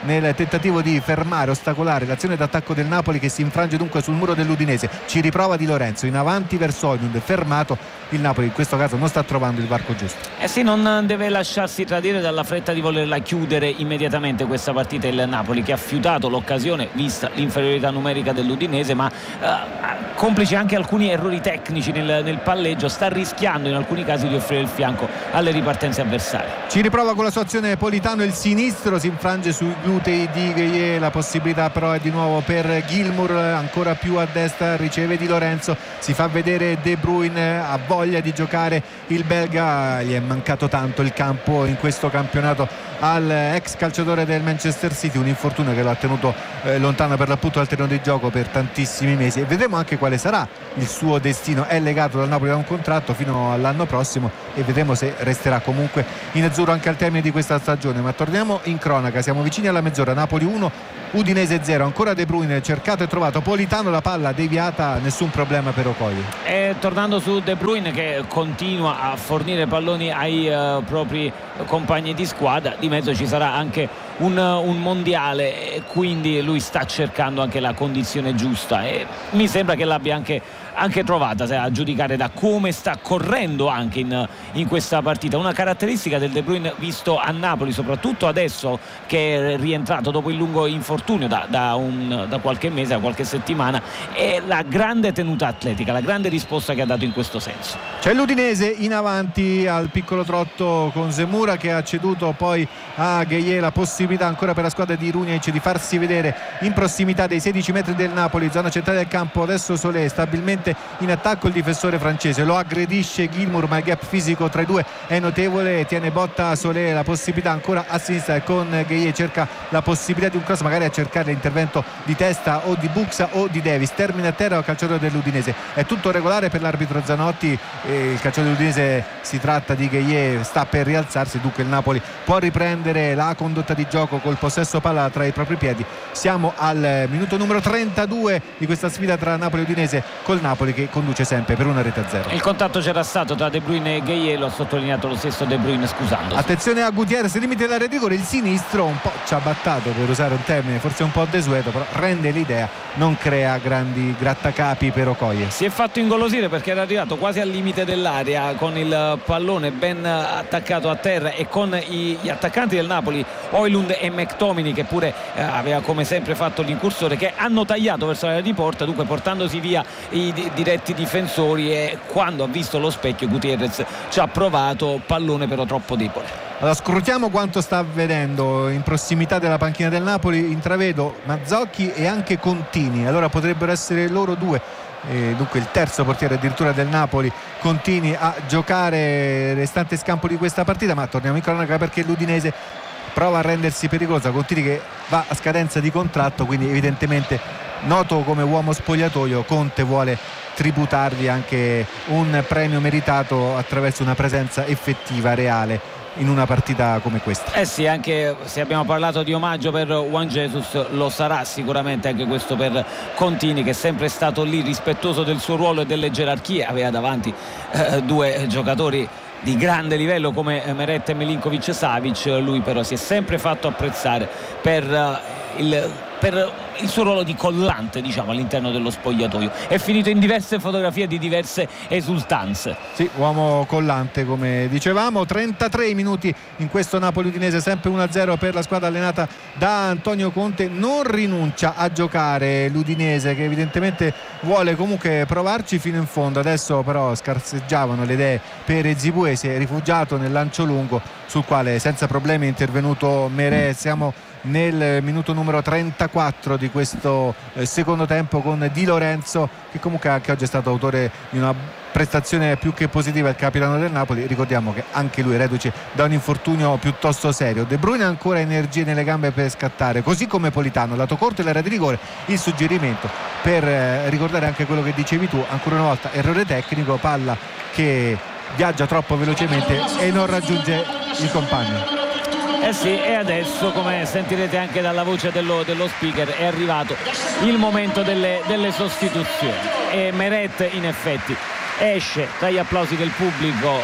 S5: nel tentativo di fermare, ostacolare l'azione d'attacco del Napoli, che si infrange dunque sul muro dell'Udinese. Ci riprova Di Lorenzo in avanti verso Højlund, fermato. Il Napoli in questo caso non sta trovando il varco giusto.
S7: Eh sì, non deve lasciarsi tradire dalla fretta di volerla chiudere immediatamente questa partita il Napoli, che ha fiutato l'occasione vista l'inferiorità numerica dell'Udinese, ma eh, complice anche alcuni errori tecnici nel, nel palleggio, sta rischiando in alcuni casi di offrire il fianco alle ripartenze avversarie.
S5: Ci riprova con la sua azione Politano, il sinistro si infrange sui glutei di Gueye, la possibilità però è di nuovo per Gilmour, ancora più a destra riceve Di Lorenzo, si fa vedere De Bruyne, ha voglia di giocare il belga, gli è mancato tanto il campo in questo campionato al ex calciatore del Manchester City, un infortunio che lo ha tenuto eh, lontano per l'appunto dal terreno di gioco per tantissimi mesi, e vedremo anche quale sarà il suo destino. È legato dal Napoli da un contratto fino all'anno prossimo e vedremo se resterà comunque in azzurro anche al termine di questa stagione. Ma torniamo in cronaca, siamo vicini alla mezz'ora. Napoli uno, Udinese zero, ancora De Bruyne, cercato e trovato Politano, la palla deviata, nessun problema per Okoye.
S7: E tornando su De Bruyne, che continua a fornire palloni ai uh, propri compagni di squadra, di mezzo ci sarà anche un, un mondiale e quindi lui sta cercando anche la condizione giusta e mi sembra che l'abbia anche anche trovata, se a giudicare da come sta correndo anche in, in questa partita. Una caratteristica del De Bruyne visto a Napoli, soprattutto adesso che è rientrato dopo il lungo infortunio da, da, un, da qualche mese, da qualche settimana, è la grande tenuta atletica, la grande risposta che ha dato in questo senso.
S5: C'è l'Udinese in avanti al piccolo trotto con Zemura, che ha ceduto poi a Gueye la possibilità ancora per la squadra di Runjaic di farsi vedere in prossimità dei sedici metri del Napoli, zona centrale del campo. Adesso Solé stabilmente in attacco, il difensore francese lo aggredisce Gilmour, ma il gap fisico tra i due è notevole, tiene botta Solé, la possibilità ancora a sinistra con Gueye, cerca la possibilità di un cross, magari a cercare l'intervento di testa o di Buxa o di Davis, termina a terra il calciatore dell'Udinese. È tutto regolare per l'arbitro Zanotti e il calciatore dell'Udinese, si tratta di Gueye, sta per rialzarsi, dunque il Napoli può riprendere la condotta di gioco col possesso palla tra i propri piedi. Siamo al minuto numero trentadue di questa sfida tra Napoli e Udinese, col Napoli che conduce sempre per una rete a zero.
S7: Il contatto c'era stato tra De Bruyne e Gueye, lo ha sottolineato lo stesso De Bruyne scusandosi.
S5: Attenzione a Gutierrez, limite dell'area di rigore, il sinistro un po' ciabattato, per usare un termine forse un po' desueto, però rende l'idea, non crea grandi grattacapi per Okoye.
S7: Si è fatto ingolosire perché era arrivato quasi al limite dell'area con il pallone ben attaccato a terra e con i, gli attaccanti del Napoli Højlund e McTominay, che pure eh, aveva come sempre fatto l'incursore, che hanno tagliato verso l'area di porta, dunque portandosi via i di, diretti difensori, e quando ha visto lo specchio Gutierrez ci ha provato, pallone però troppo debole.
S5: Allora scrutiamo quanto sta vedendo in prossimità della panchina del Napoli. Intravedo Mazzocchi e anche Contini, allora potrebbero essere loro due. E dunque il terzo portiere addirittura del Napoli, Contini, a giocare restante scampo di questa partita. Ma torniamo in cronaca perché l'Udinese prova a rendersi pericolosa. Contini che va a scadenza di contratto, quindi evidentemente, noto come uomo spogliatoio, Conte vuole tributargli anche un premio meritato attraverso una presenza effettiva, reale in una partita come questa.
S7: Eh sì, anche se abbiamo parlato di omaggio per Juan Jesus, lo sarà sicuramente anche questo per Contini, che è sempre stato lì rispettoso del suo ruolo e delle gerarchie, aveva davanti eh, due giocatori di grande livello come Meret e Milinkovic Savic, lui però si è sempre fatto apprezzare per uh, il per il suo ruolo di collante, diciamo, all'interno dello spogliatoio. È finito in diverse fotografie di diverse esultanze.
S5: Sì, uomo collante come dicevamo. Trentatré minuti in questo Napoli-Udinese, sempre uno a zero per la squadra allenata da Antonio Conte. Non rinuncia a giocare l'Udinese, che evidentemente vuole comunque provarci fino in fondo. Adesso però scarseggiavano le idee per Zibue, si è rifugiato nel lancio lungo sul quale senza problemi è intervenuto Meret. Siamo nel minuto numero trentaquattro di questo eh, secondo tempo, con Di Lorenzo, che comunque anche oggi è stato autore di una prestazione più che positiva, il capitano del Napoli. Ricordiamo che anche lui è reduce da un infortunio piuttosto serio. De Bruyne ha ancora energie nelle gambe per scattare, così come Politano, lato corto e l'area di rigore. Il suggerimento per eh, ricordare anche quello che dicevi tu, ancora una volta errore tecnico, palla che viaggia troppo velocemente e non raggiunge il compagno.
S7: Eh sì, e adesso, come sentirete anche dalla voce dello, dello speaker, è arrivato il momento delle, delle sostituzioni, e Meret in effetti esce tra gli applausi del pubblico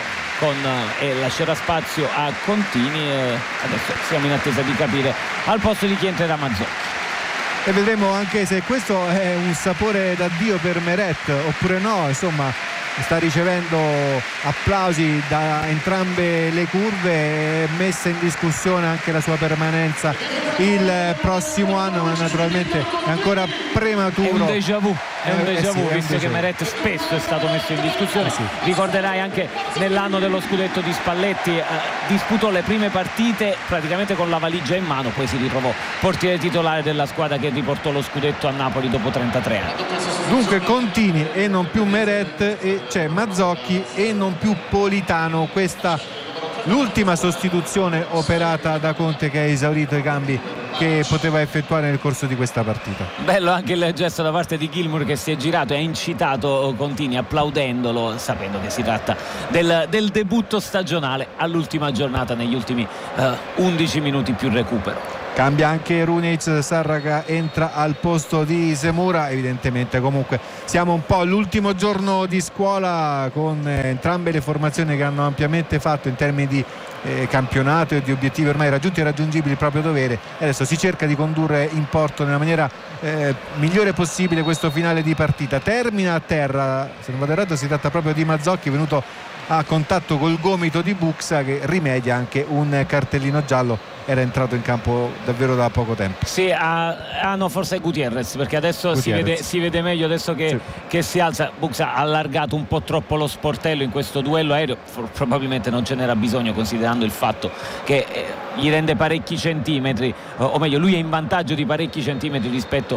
S7: con, e lascerà spazio a Contini, e adesso siamo in attesa di capire al posto di chi entrerà Mazzocchi.
S5: E vedremo anche se questo è un sapore d'addio per Meret oppure no. Insomma, sta ricevendo applausi da entrambe le curve, è messa in discussione anche la sua permanenza il prossimo anno, ma naturalmente è ancora prematuro.
S7: È un déjà vu, è un déjà vu,
S5: eh sì,
S7: visto che Meret spesso è stato messo in discussione. Eh sì. Ricorderai anche nell'anno dello scudetto di Spalletti, eh, disputò le prime partite praticamente con la valigia in mano, poi si ritrovò portiere titolare della squadra che riportò lo scudetto a Napoli dopo trentatré anni.
S5: Dunque Contini e non più Meret, e c'è Mazzocchi e non più Politano. Questa l'ultima sostituzione operata da Conte, che ha esaurito i cambi che poteva effettuare nel corso di questa partita.
S7: Bello anche il gesto da parte di Gilmour, che si è girato e ha incitato Contini applaudendolo, sapendo che si tratta del, del debutto stagionale all'ultima giornata, negli ultimi uh, undici minuti più recupero.
S5: Cambia anche Runeic, Sarraga entra al posto di Zemura. Evidentemente comunque siamo un po' all'ultimo giorno di scuola, con eh, entrambe le formazioni che hanno ampiamente fatto in termini di eh, campionato e di obiettivi ormai raggiunti e raggiungibili, il proprio dovere, e adesso si cerca di condurre in porto nella maniera eh, migliore possibile questo finale di partita. Termina a terra, se non vado errato si tratta proprio di Mazzocchi, venuto a contatto col gomito di Buxa, che rimedia anche un cartellino giallo. Era entrato in campo davvero da poco tempo.
S7: Sì, ah, ah no, forse è Gutierrez, perché adesso Gutierrez. Si, vede, si vede meglio adesso che, sì. che si alza. Buxa ha allargato un po' troppo lo sportello in questo duello aereo, probabilmente non ce n'era bisogno, considerando il fatto che eh, gli rende parecchi centimetri, o, o meglio lui è in vantaggio di parecchi centimetri rispetto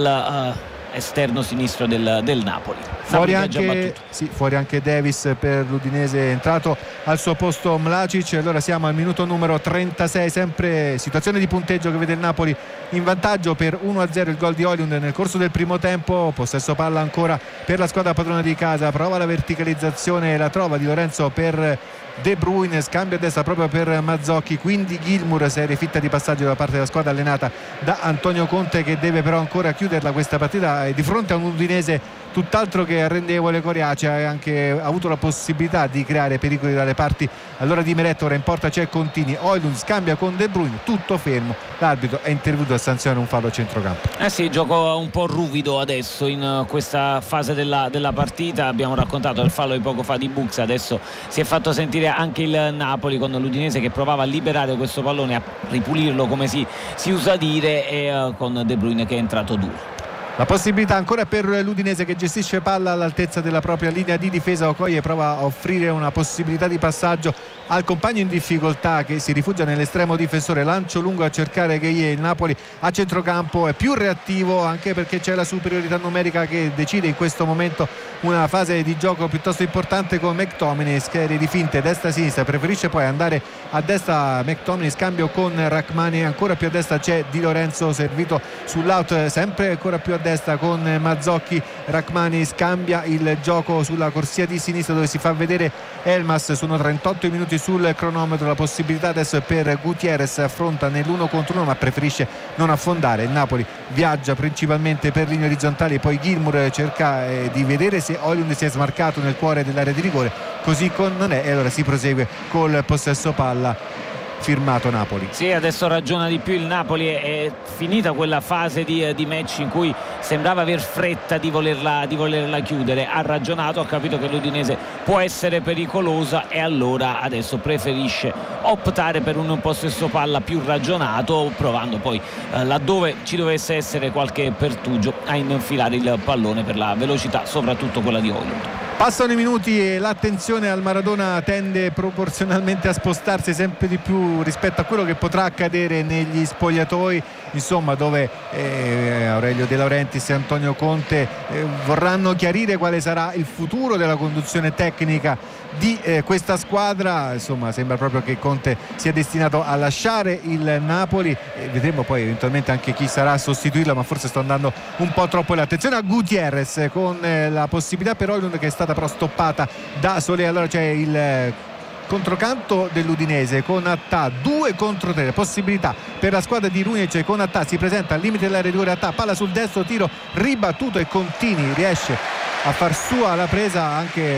S7: al uh, esterno sinistro del, del Napoli.
S5: Fuori anche, sì, fuori anche Davis per l'Udinese, è entrato al suo posto Mlacic. Allora siamo al minuto numero trentasei, sempre situazione di punteggio che vede il Napoli in vantaggio per uno a zero. Il gol di Højlund nel corso del primo tempo, possesso palla ancora per la squadra padrona di casa, prova la verticalizzazione, la trova di Lorenzo per De Bruyne, scambio a destra proprio per Mazzocchi, quindi Gilmour, serie fitta di passaggio da parte della squadra allenata da Antonio Conte, che deve però ancora chiuderla questa partita, e di fronte a un Udinese tutt'altro che arrendevole. Coriacea ha anche avuto la possibilità di creare pericoli dalle parti allora di Meret. Ora in porta c'è Contini, Højlund scambia con De Bruyne, tutto fermo, l'arbitro è intervenuto a sanzionare un fallo a centrocampo.
S7: Eh sì, gioco un po' ruvido adesso in questa fase della, della partita. Abbiamo raccontato il fallo di poco fa di Buxa, adesso si è fatto sentire anche il Napoli con l'Udinese che provava a liberare questo pallone, a ripulirlo come si, si usa dire, e uh, con De Bruyne che è entrato duro.
S5: La possibilità ancora per l'Udinese, che gestisce palla all'altezza della propria linea di difesa. Okoye prova a offrire una possibilità di passaggio al compagno in difficoltà, che si rifugia nell'estremo difensore, lancio lungo a cercare Gueye. Il Napoli a centrocampo è più reattivo, anche perché c'è la superiorità numerica che decide in questo momento una fase di gioco piuttosto importante con McTominay, serie di finte destra-sinistra, preferisce poi andare a destra McTominay, scambio con Rachmani, ancora più a destra c'è Di Lorenzo servito sull'out, sempre ancora più a destra con Mazzocchi. Rachmani scambia il gioco sulla corsia di sinistra dove si fa vedere Elmas. Sono trentotto minuti sul cronometro, la possibilità adesso è per Gutierrez, affronta nell'uno contro uno ma preferisce non affondare. Il Napoli viaggia principalmente per linee orizzontali, poi Gilmour cerca eh, di vedere se Højlund si è smarcato nel cuore dell'area di rigore, così con non è, e allora si prosegue col possesso palla firmato Napoli.
S7: Sì, adesso ragiona di più il Napoli, è, è finita quella fase di, di match in cui sembrava aver fretta di volerla, di volerla chiudere. Ha ragionato, ha capito che l'Udinese può essere pericolosa e allora adesso preferisce optare per un possesso palla più ragionato, provando poi eh, laddove ci dovesse essere qualche pertugio a infilare il pallone per la velocità, soprattutto quella di Højlund.
S5: Passano i minuti e l'attenzione al Maradona tende proporzionalmente a spostarsi sempre di più rispetto a quello che potrà accadere negli spogliatoi, insomma, dove eh, Aurelio De Laurentiis e Antonio Conte eh, vorranno chiarire quale sarà il futuro della conduzione tecnica di eh, questa squadra. Insomma, sembra proprio che Conte sia destinato a lasciare il Napoli, e vedremo poi eventualmente anche chi sarà a sostituirlo, ma forse sto andando un po' troppo là. Attenzione a Gutierrez con eh, la possibilità per Højlund, che è stata però stoppata da Solé. Allora c'è il eh, controcanto dell'Udinese con Attà, due contro tre, possibilità per la squadra di Runeic con Attà, si presenta al limite dell'area di rigore. Attà, palla sul destro, tiro ribattuto e Contini riesce a far sua la presa anche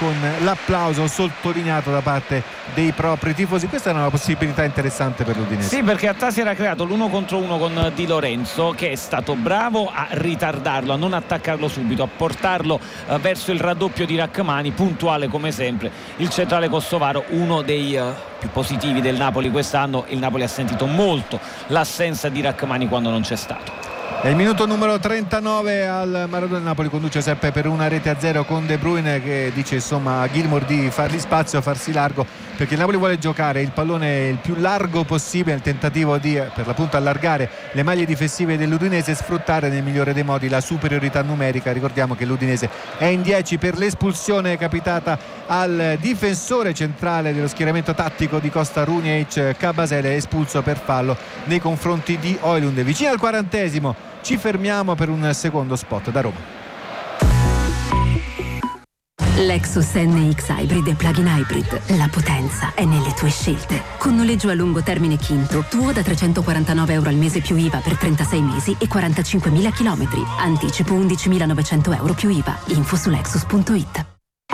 S5: con l'applauso sottolineato da parte dei propri tifosi. Questa è una possibilità interessante per l'Udinese.
S7: Sì, perché Attasi era creato l'uno contro uno con Di Lorenzo, che è stato bravo a ritardarlo, a non attaccarlo subito, a portarlo eh, verso il raddoppio di Rachmani, puntuale come sempre il centrale kosovaro, uno dei eh, più positivi del Napoli quest'anno. Il Napoli ha sentito molto l'assenza di Rachmani quando non c'è stato.
S5: È il minuto numero trentanove al Maradona. Il Napoli conduce sempre per una rete a zero con De Bruyne che dice insomma a Gilmour di fargli spazio, farsi largo, perché il Napoli vuole giocare il pallone il più largo possibile nel tentativo di per l'appunto allargare le maglie difensive dell'Udinese e sfruttare nel migliore dei modi la superiorità numerica. Ricordiamo che l'Udinese è in dieci per l'espulsione capitata al difensore centrale dello schieramento tattico di Costa Runjaic. Kabasele espulso per fallo nei confronti di Højlund. Vicino al quarantesimo ci fermiamo per un secondo spot da Roma.
S8: Lexus N X Hybrid e Plug-in Hybrid. La potenza è nelle tue scelte. Con noleggio a lungo termine Kinto, tuo da trecentoquarantanove euro al mese più I V A per trentasei mesi e quarantacinquemila chilometri. Anticipo undicimilanovecento euro più I V A. Info su lexus punto it.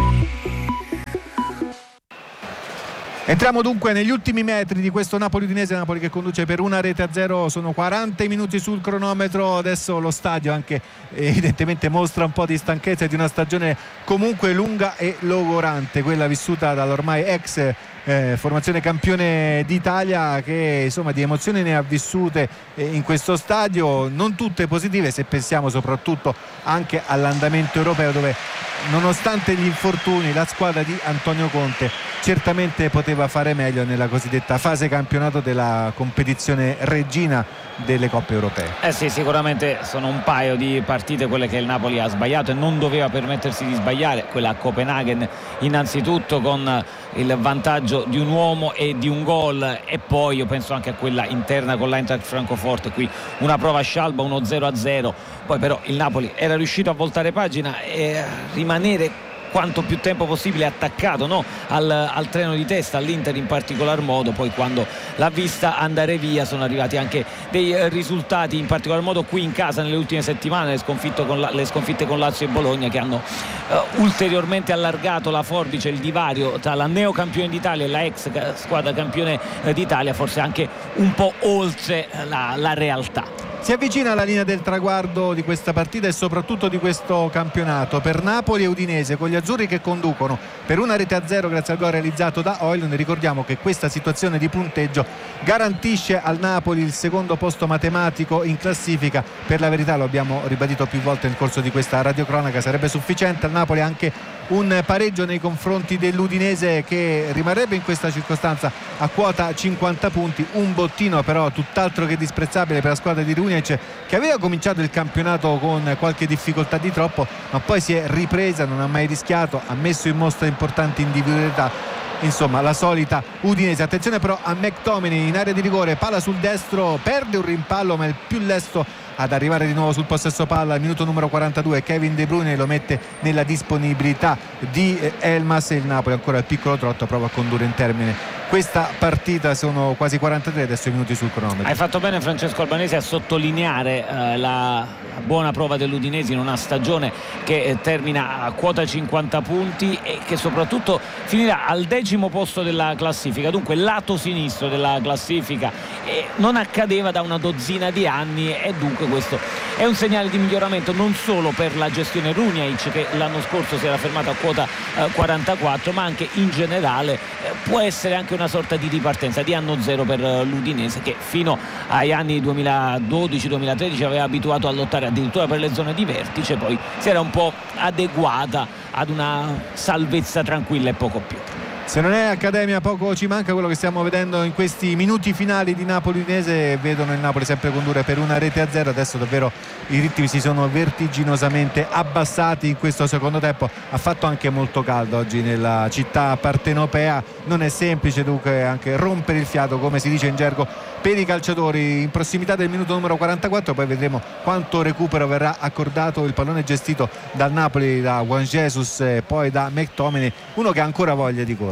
S5: Entriamo dunque negli ultimi metri di questo Napoli-Udinese, Napoli che conduce per una rete a zero, sono quaranta minuti sul cronometro. Adesso lo stadio anche evidentemente mostra un po' di stanchezza di una stagione comunque lunga e logorante, quella vissuta dall'ormai ex Eh, formazione campione d'Italia, che insomma di emozioni ne ha vissute eh, in questo stadio, non tutte positive se pensiamo soprattutto anche all'andamento europeo, dove nonostante gli infortuni la squadra di Antonio Conte certamente poteva fare meglio nella cosiddetta fase campionato della competizione regina delle coppe europee.
S7: Eh sì, sicuramente sono un paio di partite quelle che il Napoli ha sbagliato e non doveva permettersi di sbagliare. Quella a Copenaghen innanzitutto con il vantaggio di un uomo e di un gol, e poi io penso anche a quella interna con l'Eintracht Francoforte, qui una prova scialba, uno zero a zero. Poi però il Napoli era riuscito a voltare pagina e rimanere quanto più tempo possibile attaccato, no? al, al treno di testa, all'Inter in particolar modo. Poi quando l'ha vista andare via sono arrivati anche dei eh, risultati, in particolar modo qui in casa nelle ultime settimane, le sconfitte con, la, le sconfitte con Lazio e Bologna, che hanno eh, ulteriormente allargato la forbice, il divario tra la neocampione d'Italia e la ex squadra campione eh, d'Italia, forse anche un po' oltre la, la realtà.
S5: Si avvicina alla linea del traguardo di questa partita e soprattutto di questo campionato per Napoli e Udinese, con gli azzurri che conducono per una rete a zero grazie al gol realizzato da Højlund. Ricordiamo che questa situazione di punteggio garantisce al Napoli il secondo posto matematico in classifica. Per la verità, lo abbiamo ribadito più volte nel corso di questa radiocronaca, sarebbe sufficiente al Napoli anche un pareggio nei confronti dell'Udinese, che rimarrebbe in questa circostanza a quota cinquanta punti. Un bottino però tutt'altro che disprezzabile per la squadra di Runjaic, che aveva cominciato il campionato con qualche difficoltà di troppo, ma poi si è ripresa, non ha mai rischiato, ha messo in mostra importanti individualità. Insomma, la solita Udinese. Attenzione però a McTominay in area di rigore, palla sul destro, perde un rimpallo, ma è il più lesto ad arrivare di nuovo sul possesso palla al minuto numero quarantadue. Kevin De Bruyne lo mette nella disponibilità di Elmas, e il Napoli ancora al piccolo trotto prova a condurre in termine questa partita. Sono quasi quarantatré adesso i minuti sul cronometro.
S7: Hai fatto bene, Francesco Albanese, a sottolineare eh, la, la buona prova dell'Udinese in una stagione che eh, termina a quota cinquanta punti e che soprattutto finirà al decimo posto della classifica, dunque lato sinistro della classifica, e non accadeva da una dozzina di anni, e dunque questo è un segnale di miglioramento non solo per la gestione Runjaic, che l'anno scorso si era fermato a quota eh, quarantaquattro, ma anche in generale eh, può essere anche una sorta di ripartenza, di anno zero per eh, l'Udinese, che fino agli anni duemiladodici duemilatredici aveva abituato a lottare addirittura per le zone di vertice, poi si era un po' adeguata ad una salvezza tranquilla e poco più.
S5: Se non è accademia poco ci manca. Quello che stiamo vedendo in questi minuti finali di Napoli-Udinese vedono il Napoli sempre condurre per una rete a zero. Adesso davvero i ritmi si sono vertiginosamente abbassati in questo secondo tempo. Ha fatto anche molto caldo oggi nella città partenopea, non è semplice dunque anche rompere il fiato, come si dice in gergo per i calciatori. In prossimità del minuto numero quarantaquattro poi vedremo quanto recupero verrà accordato. Il pallone gestito dal Napoli da Juan Jesus e poi da McTominay, uno che ha ancora voglia di correre.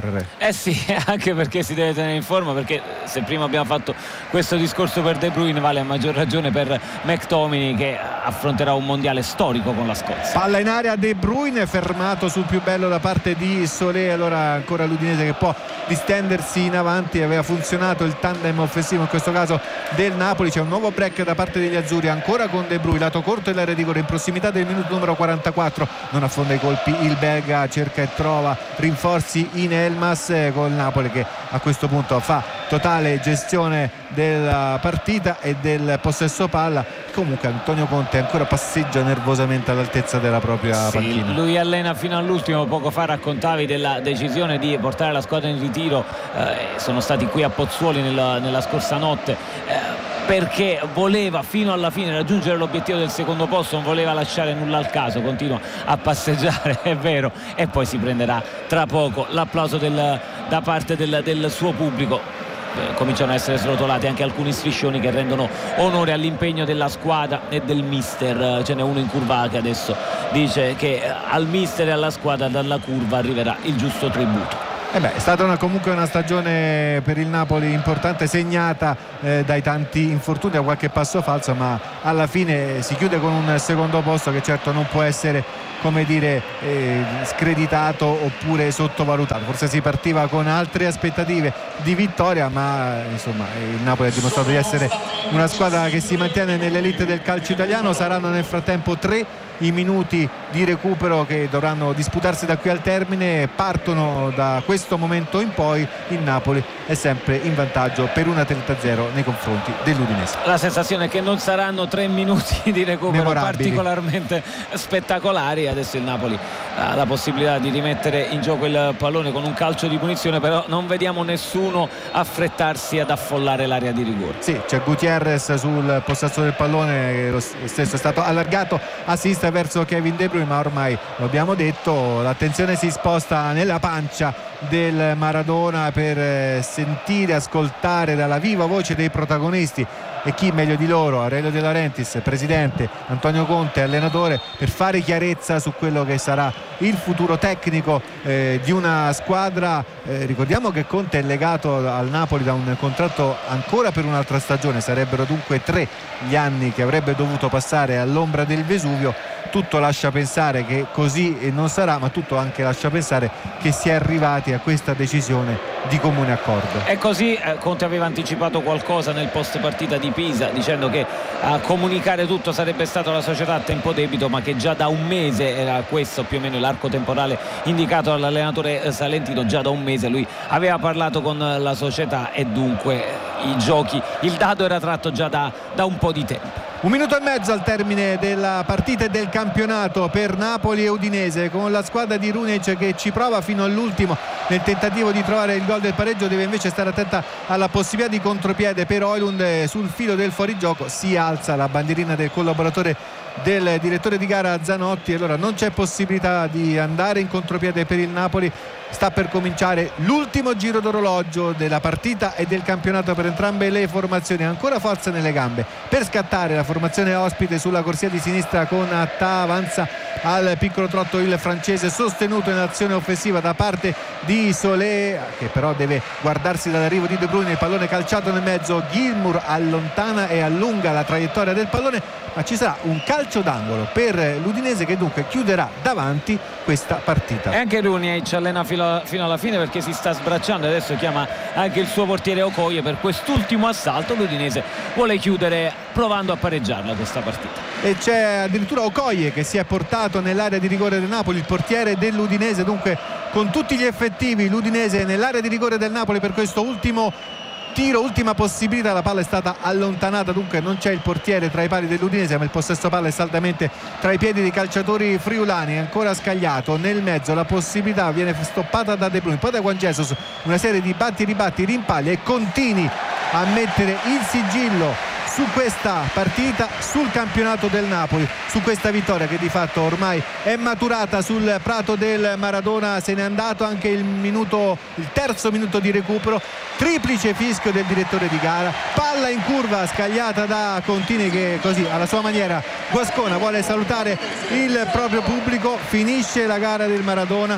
S5: correre.
S7: Eh sì, anche perché si deve tenere in forma, perché se prima abbiamo fatto questo discorso per De Bruyne, vale a maggior ragione per McTominay, che affronterà un mondiale storico con la Scozia.
S5: Palla in area, De Bruyne fermato sul più bello da parte di Solé. Allora ancora l'Udinese che può distendersi in avanti, aveva funzionato il tandem offensivo in questo caso del Napoli. C'è un nuovo break da parte degli azzurri, ancora con De Bruyne, lato corto dell'area di rigore in prossimità del minuto numero quarantaquattro, non affonda i colpi il belga, cerca e trova rinforzi in Elmas, con Napoli che a questo punto fa totale gestione della partita e del possesso palla. Comunque Antonio Conte ancora passeggia nervosamente all'altezza della propria
S7: sì,
S5: panchina.
S7: Lui allena fino all'ultimo. Poco fa raccontavi della decisione di portare la squadra in ritiro, eh, sono stati qui a Pozzuoli nella, nella scorsa notte, eh, perché voleva fino alla fine raggiungere l'obiettivo del secondo posto, non voleva lasciare nulla al caso, continua a passeggiare, è vero, e poi si prenderà tra poco l'applauso del, da parte del, del suo pubblico. Cominciano a essere srotolati anche alcuni striscioni che rendono onore all'impegno della squadra e del mister. Ce n'è uno in curva che adesso dice che al mister e alla squadra dalla curva arriverà il giusto tributo.
S5: Eh beh, è stata una, comunque una stagione per il Napoli importante, segnata eh, dai tanti infortuni, da qualche passo falso, ma alla fine si chiude con un secondo posto che certo non può essere, come dire, eh, screditato oppure sottovalutato. Forse si partiva con altre aspettative di vittoria, ma insomma il Napoli ha dimostrato di essere una squadra che si mantiene nell'elite del calcio italiano. Saranno nel frattempo tre i minuti di recupero che dovranno disputarsi da qui al termine. Partono da questo momento in poi, il Napoli è sempre in vantaggio per una trenta a zero nei confronti dell'Udinese.
S7: La sensazione è che non saranno tre minuti di recupero
S5: memorabili,
S7: particolarmente spettacolari. Adesso il Napoli ha la possibilità di rimettere in gioco il pallone con un calcio di punizione, però non vediamo nessuno affrettarsi ad affollare l'area di rigore.
S5: Sì, c'è Gutierrez sul possesso del pallone, lo stesso è stato allargato a sinistra verso Kevin De Bruyne, ma ormai lo abbiamo detto, l'attenzione si sposta nella pancia del Maradona per sentire, ascoltare dalla viva voce dei protagonisti, e chi meglio di loro, Aurelio De Laurentiis, presidente, Antonio Conte, allenatore, per fare chiarezza su quello che sarà il futuro tecnico eh, di una squadra. Eh, ricordiamo che Conte è legato al Napoli da un contratto ancora per un'altra stagione, sarebbero dunque tre gli anni che avrebbe dovuto passare all'ombra del Vesuvio. Tutto lascia pensare che così non sarà, ma tutto anche lascia pensare che si è arrivati a questa decisione di comune accordo.
S7: E così eh, Conte aveva anticipato qualcosa nel post partita di Pisa, dicendo che a comunicare tutto sarebbe stata la società a tempo debito, ma che già da un mese era questo più o meno l'arco temporale indicato dall'allenatore salentino. Già da un mese lui aveva parlato con la società e dunque i giochi, il dado era tratto già da, da un po' di tempo.
S5: Un minuto e mezzo al termine della partita e del campionato per Napoli e Udinese, con la squadra di Runec che ci prova fino all'ultimo nel tentativo di trovare il gol del pareggio. Deve invece stare attenta alla possibilità di contropiede per Højlund sul filo del fuorigioco. Si alza la bandierina del collaboratore del direttore di gara Zanotti, allora non c'è possibilità di andare in contropiede per il Napoli. Sta per cominciare l'ultimo giro d'orologio della partita e del campionato per entrambe le formazioni. Ancora forza nelle gambe per scattare la formazione ospite sulla corsia di sinistra con Attà. Avanza al piccolo trotto il francese, sostenuto in azione offensiva da parte di Solé, che però deve guardarsi dall'arrivo di De Bruyne. Il pallone calciato nel mezzo, Gilmour allontana e allunga la traiettoria del pallone, ma ci sarà un calcio d'angolo per l'Udinese che dunque chiuderà davanti questa partita.
S7: E anche Runec allena fino, fino alla fine, perché si sta sbracciando, adesso chiama anche il suo portiere Okoye per quest'ultimo assalto. L'Udinese vuole chiudere provando a pareggiarla questa partita.
S5: E c'è addirittura Okoye che si è portato nell'area di rigore del Napoli, il portiere dell'Udinese. Dunque con tutti gli effettivi l'Udinese nell'area di rigore del Napoli per questo ultimo tiro, ultima possibilità. La palla è stata allontanata, dunque non c'è il portiere tra i pali dell'Udinese, ma il possesso palla è saldamente tra i piedi dei calciatori friulani. Ancora scagliato nel mezzo, la possibilità viene stoppata da De Bruyne, poi da Juan Jesus, una serie di batti ribatti, rimpalli e continui a mettere il sigillo su questa partita, sul campionato del Napoli, su questa vittoria che di fatto ormai è maturata sul prato del Maradona. Se n'è andato anche il minuto, il terzo minuto di recupero, triplice fischio del direttore di gara, palla in curva scagliata da Contini che così alla sua maniera guascona vuole salutare il proprio pubblico. Finisce la gara del Maradona,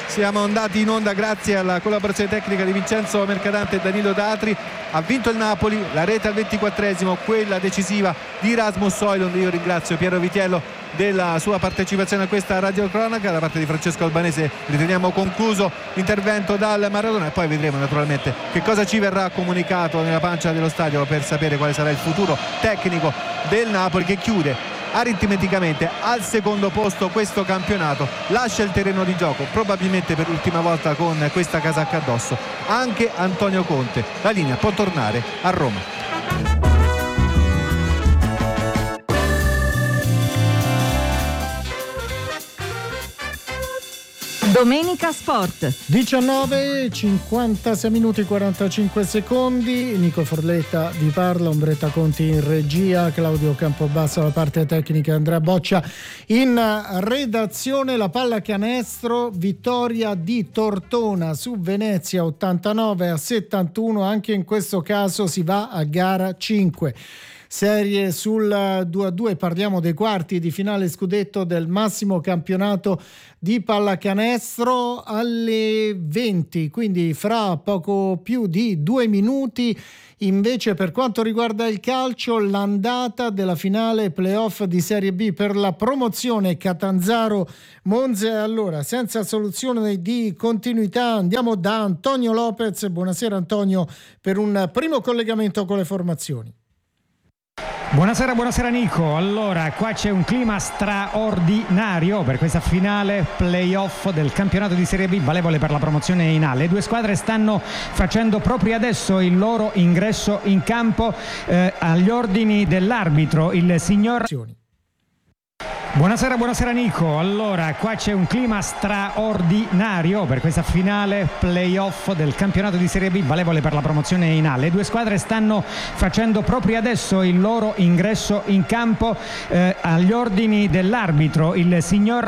S5: siamo andati in onda grazie alla collaborazione tecnica di Vincenzo Mercadante e Danilo Datri. Ha vinto il Napoli, la rete al ventiquattresimo, quella decisiva di Rasmus Højlund. Io ringrazio Piero Vitiello della sua partecipazione a questa radiocronaca. Da parte di Francesco Albanese riteniamo concluso l'intervento dal Maradona e poi vedremo naturalmente che cosa ci verrà comunicato nella pancia dello stadio per sapere quale sarà il futuro tecnico del Napoli, che chiude aritmeticamente al secondo posto questo campionato, lascia il terreno di gioco probabilmente per l'ultima volta con questa casacca addosso anche Antonio Conte. La linea può tornare a Roma.
S2: Domenica Sport.
S6: diciannove, cinquantasei minuti quarantacinque secondi. Nico Forletta vi parla, Ombretta Conti in regia, Claudio Campobasso alla parte tecnica, Andrea Boccia in redazione. La pallacanestro, vittoria di Tortona su Venezia ottantanove a settantuno. Anche in questo caso si va a gara cinque. Serie sul due a due, parliamo dei quarti di finale scudetto del massimo campionato di pallacanestro alle venti, quindi fra poco più di due minuti. Invece per quanto riguarda il calcio, l'andata della finale playoff di Serie B per la promozione Catanzaro-Monza. Allora, senza soluzione di continuità, andiamo da Antonio Lopez. Buonasera Antonio, per un primo collegamento con le formazioni.
S9: Buonasera, buonasera Nico. Allora, qua c'è un clima straordinario per questa finale playoff del campionato di Serie B valevole per la promozione in A. Le due squadre stanno facendo proprio adesso il loro ingresso in campo eh, agli ordini dell'arbitro, il signor... Buonasera, buonasera Nico. Allora, qua c'è un clima straordinario per questa finale playoff del campionato di Serie B valevole per la promozione in A. Le due squadre stanno facendo proprio adesso il loro ingresso in campo eh, agli ordini dell'arbitro, il signor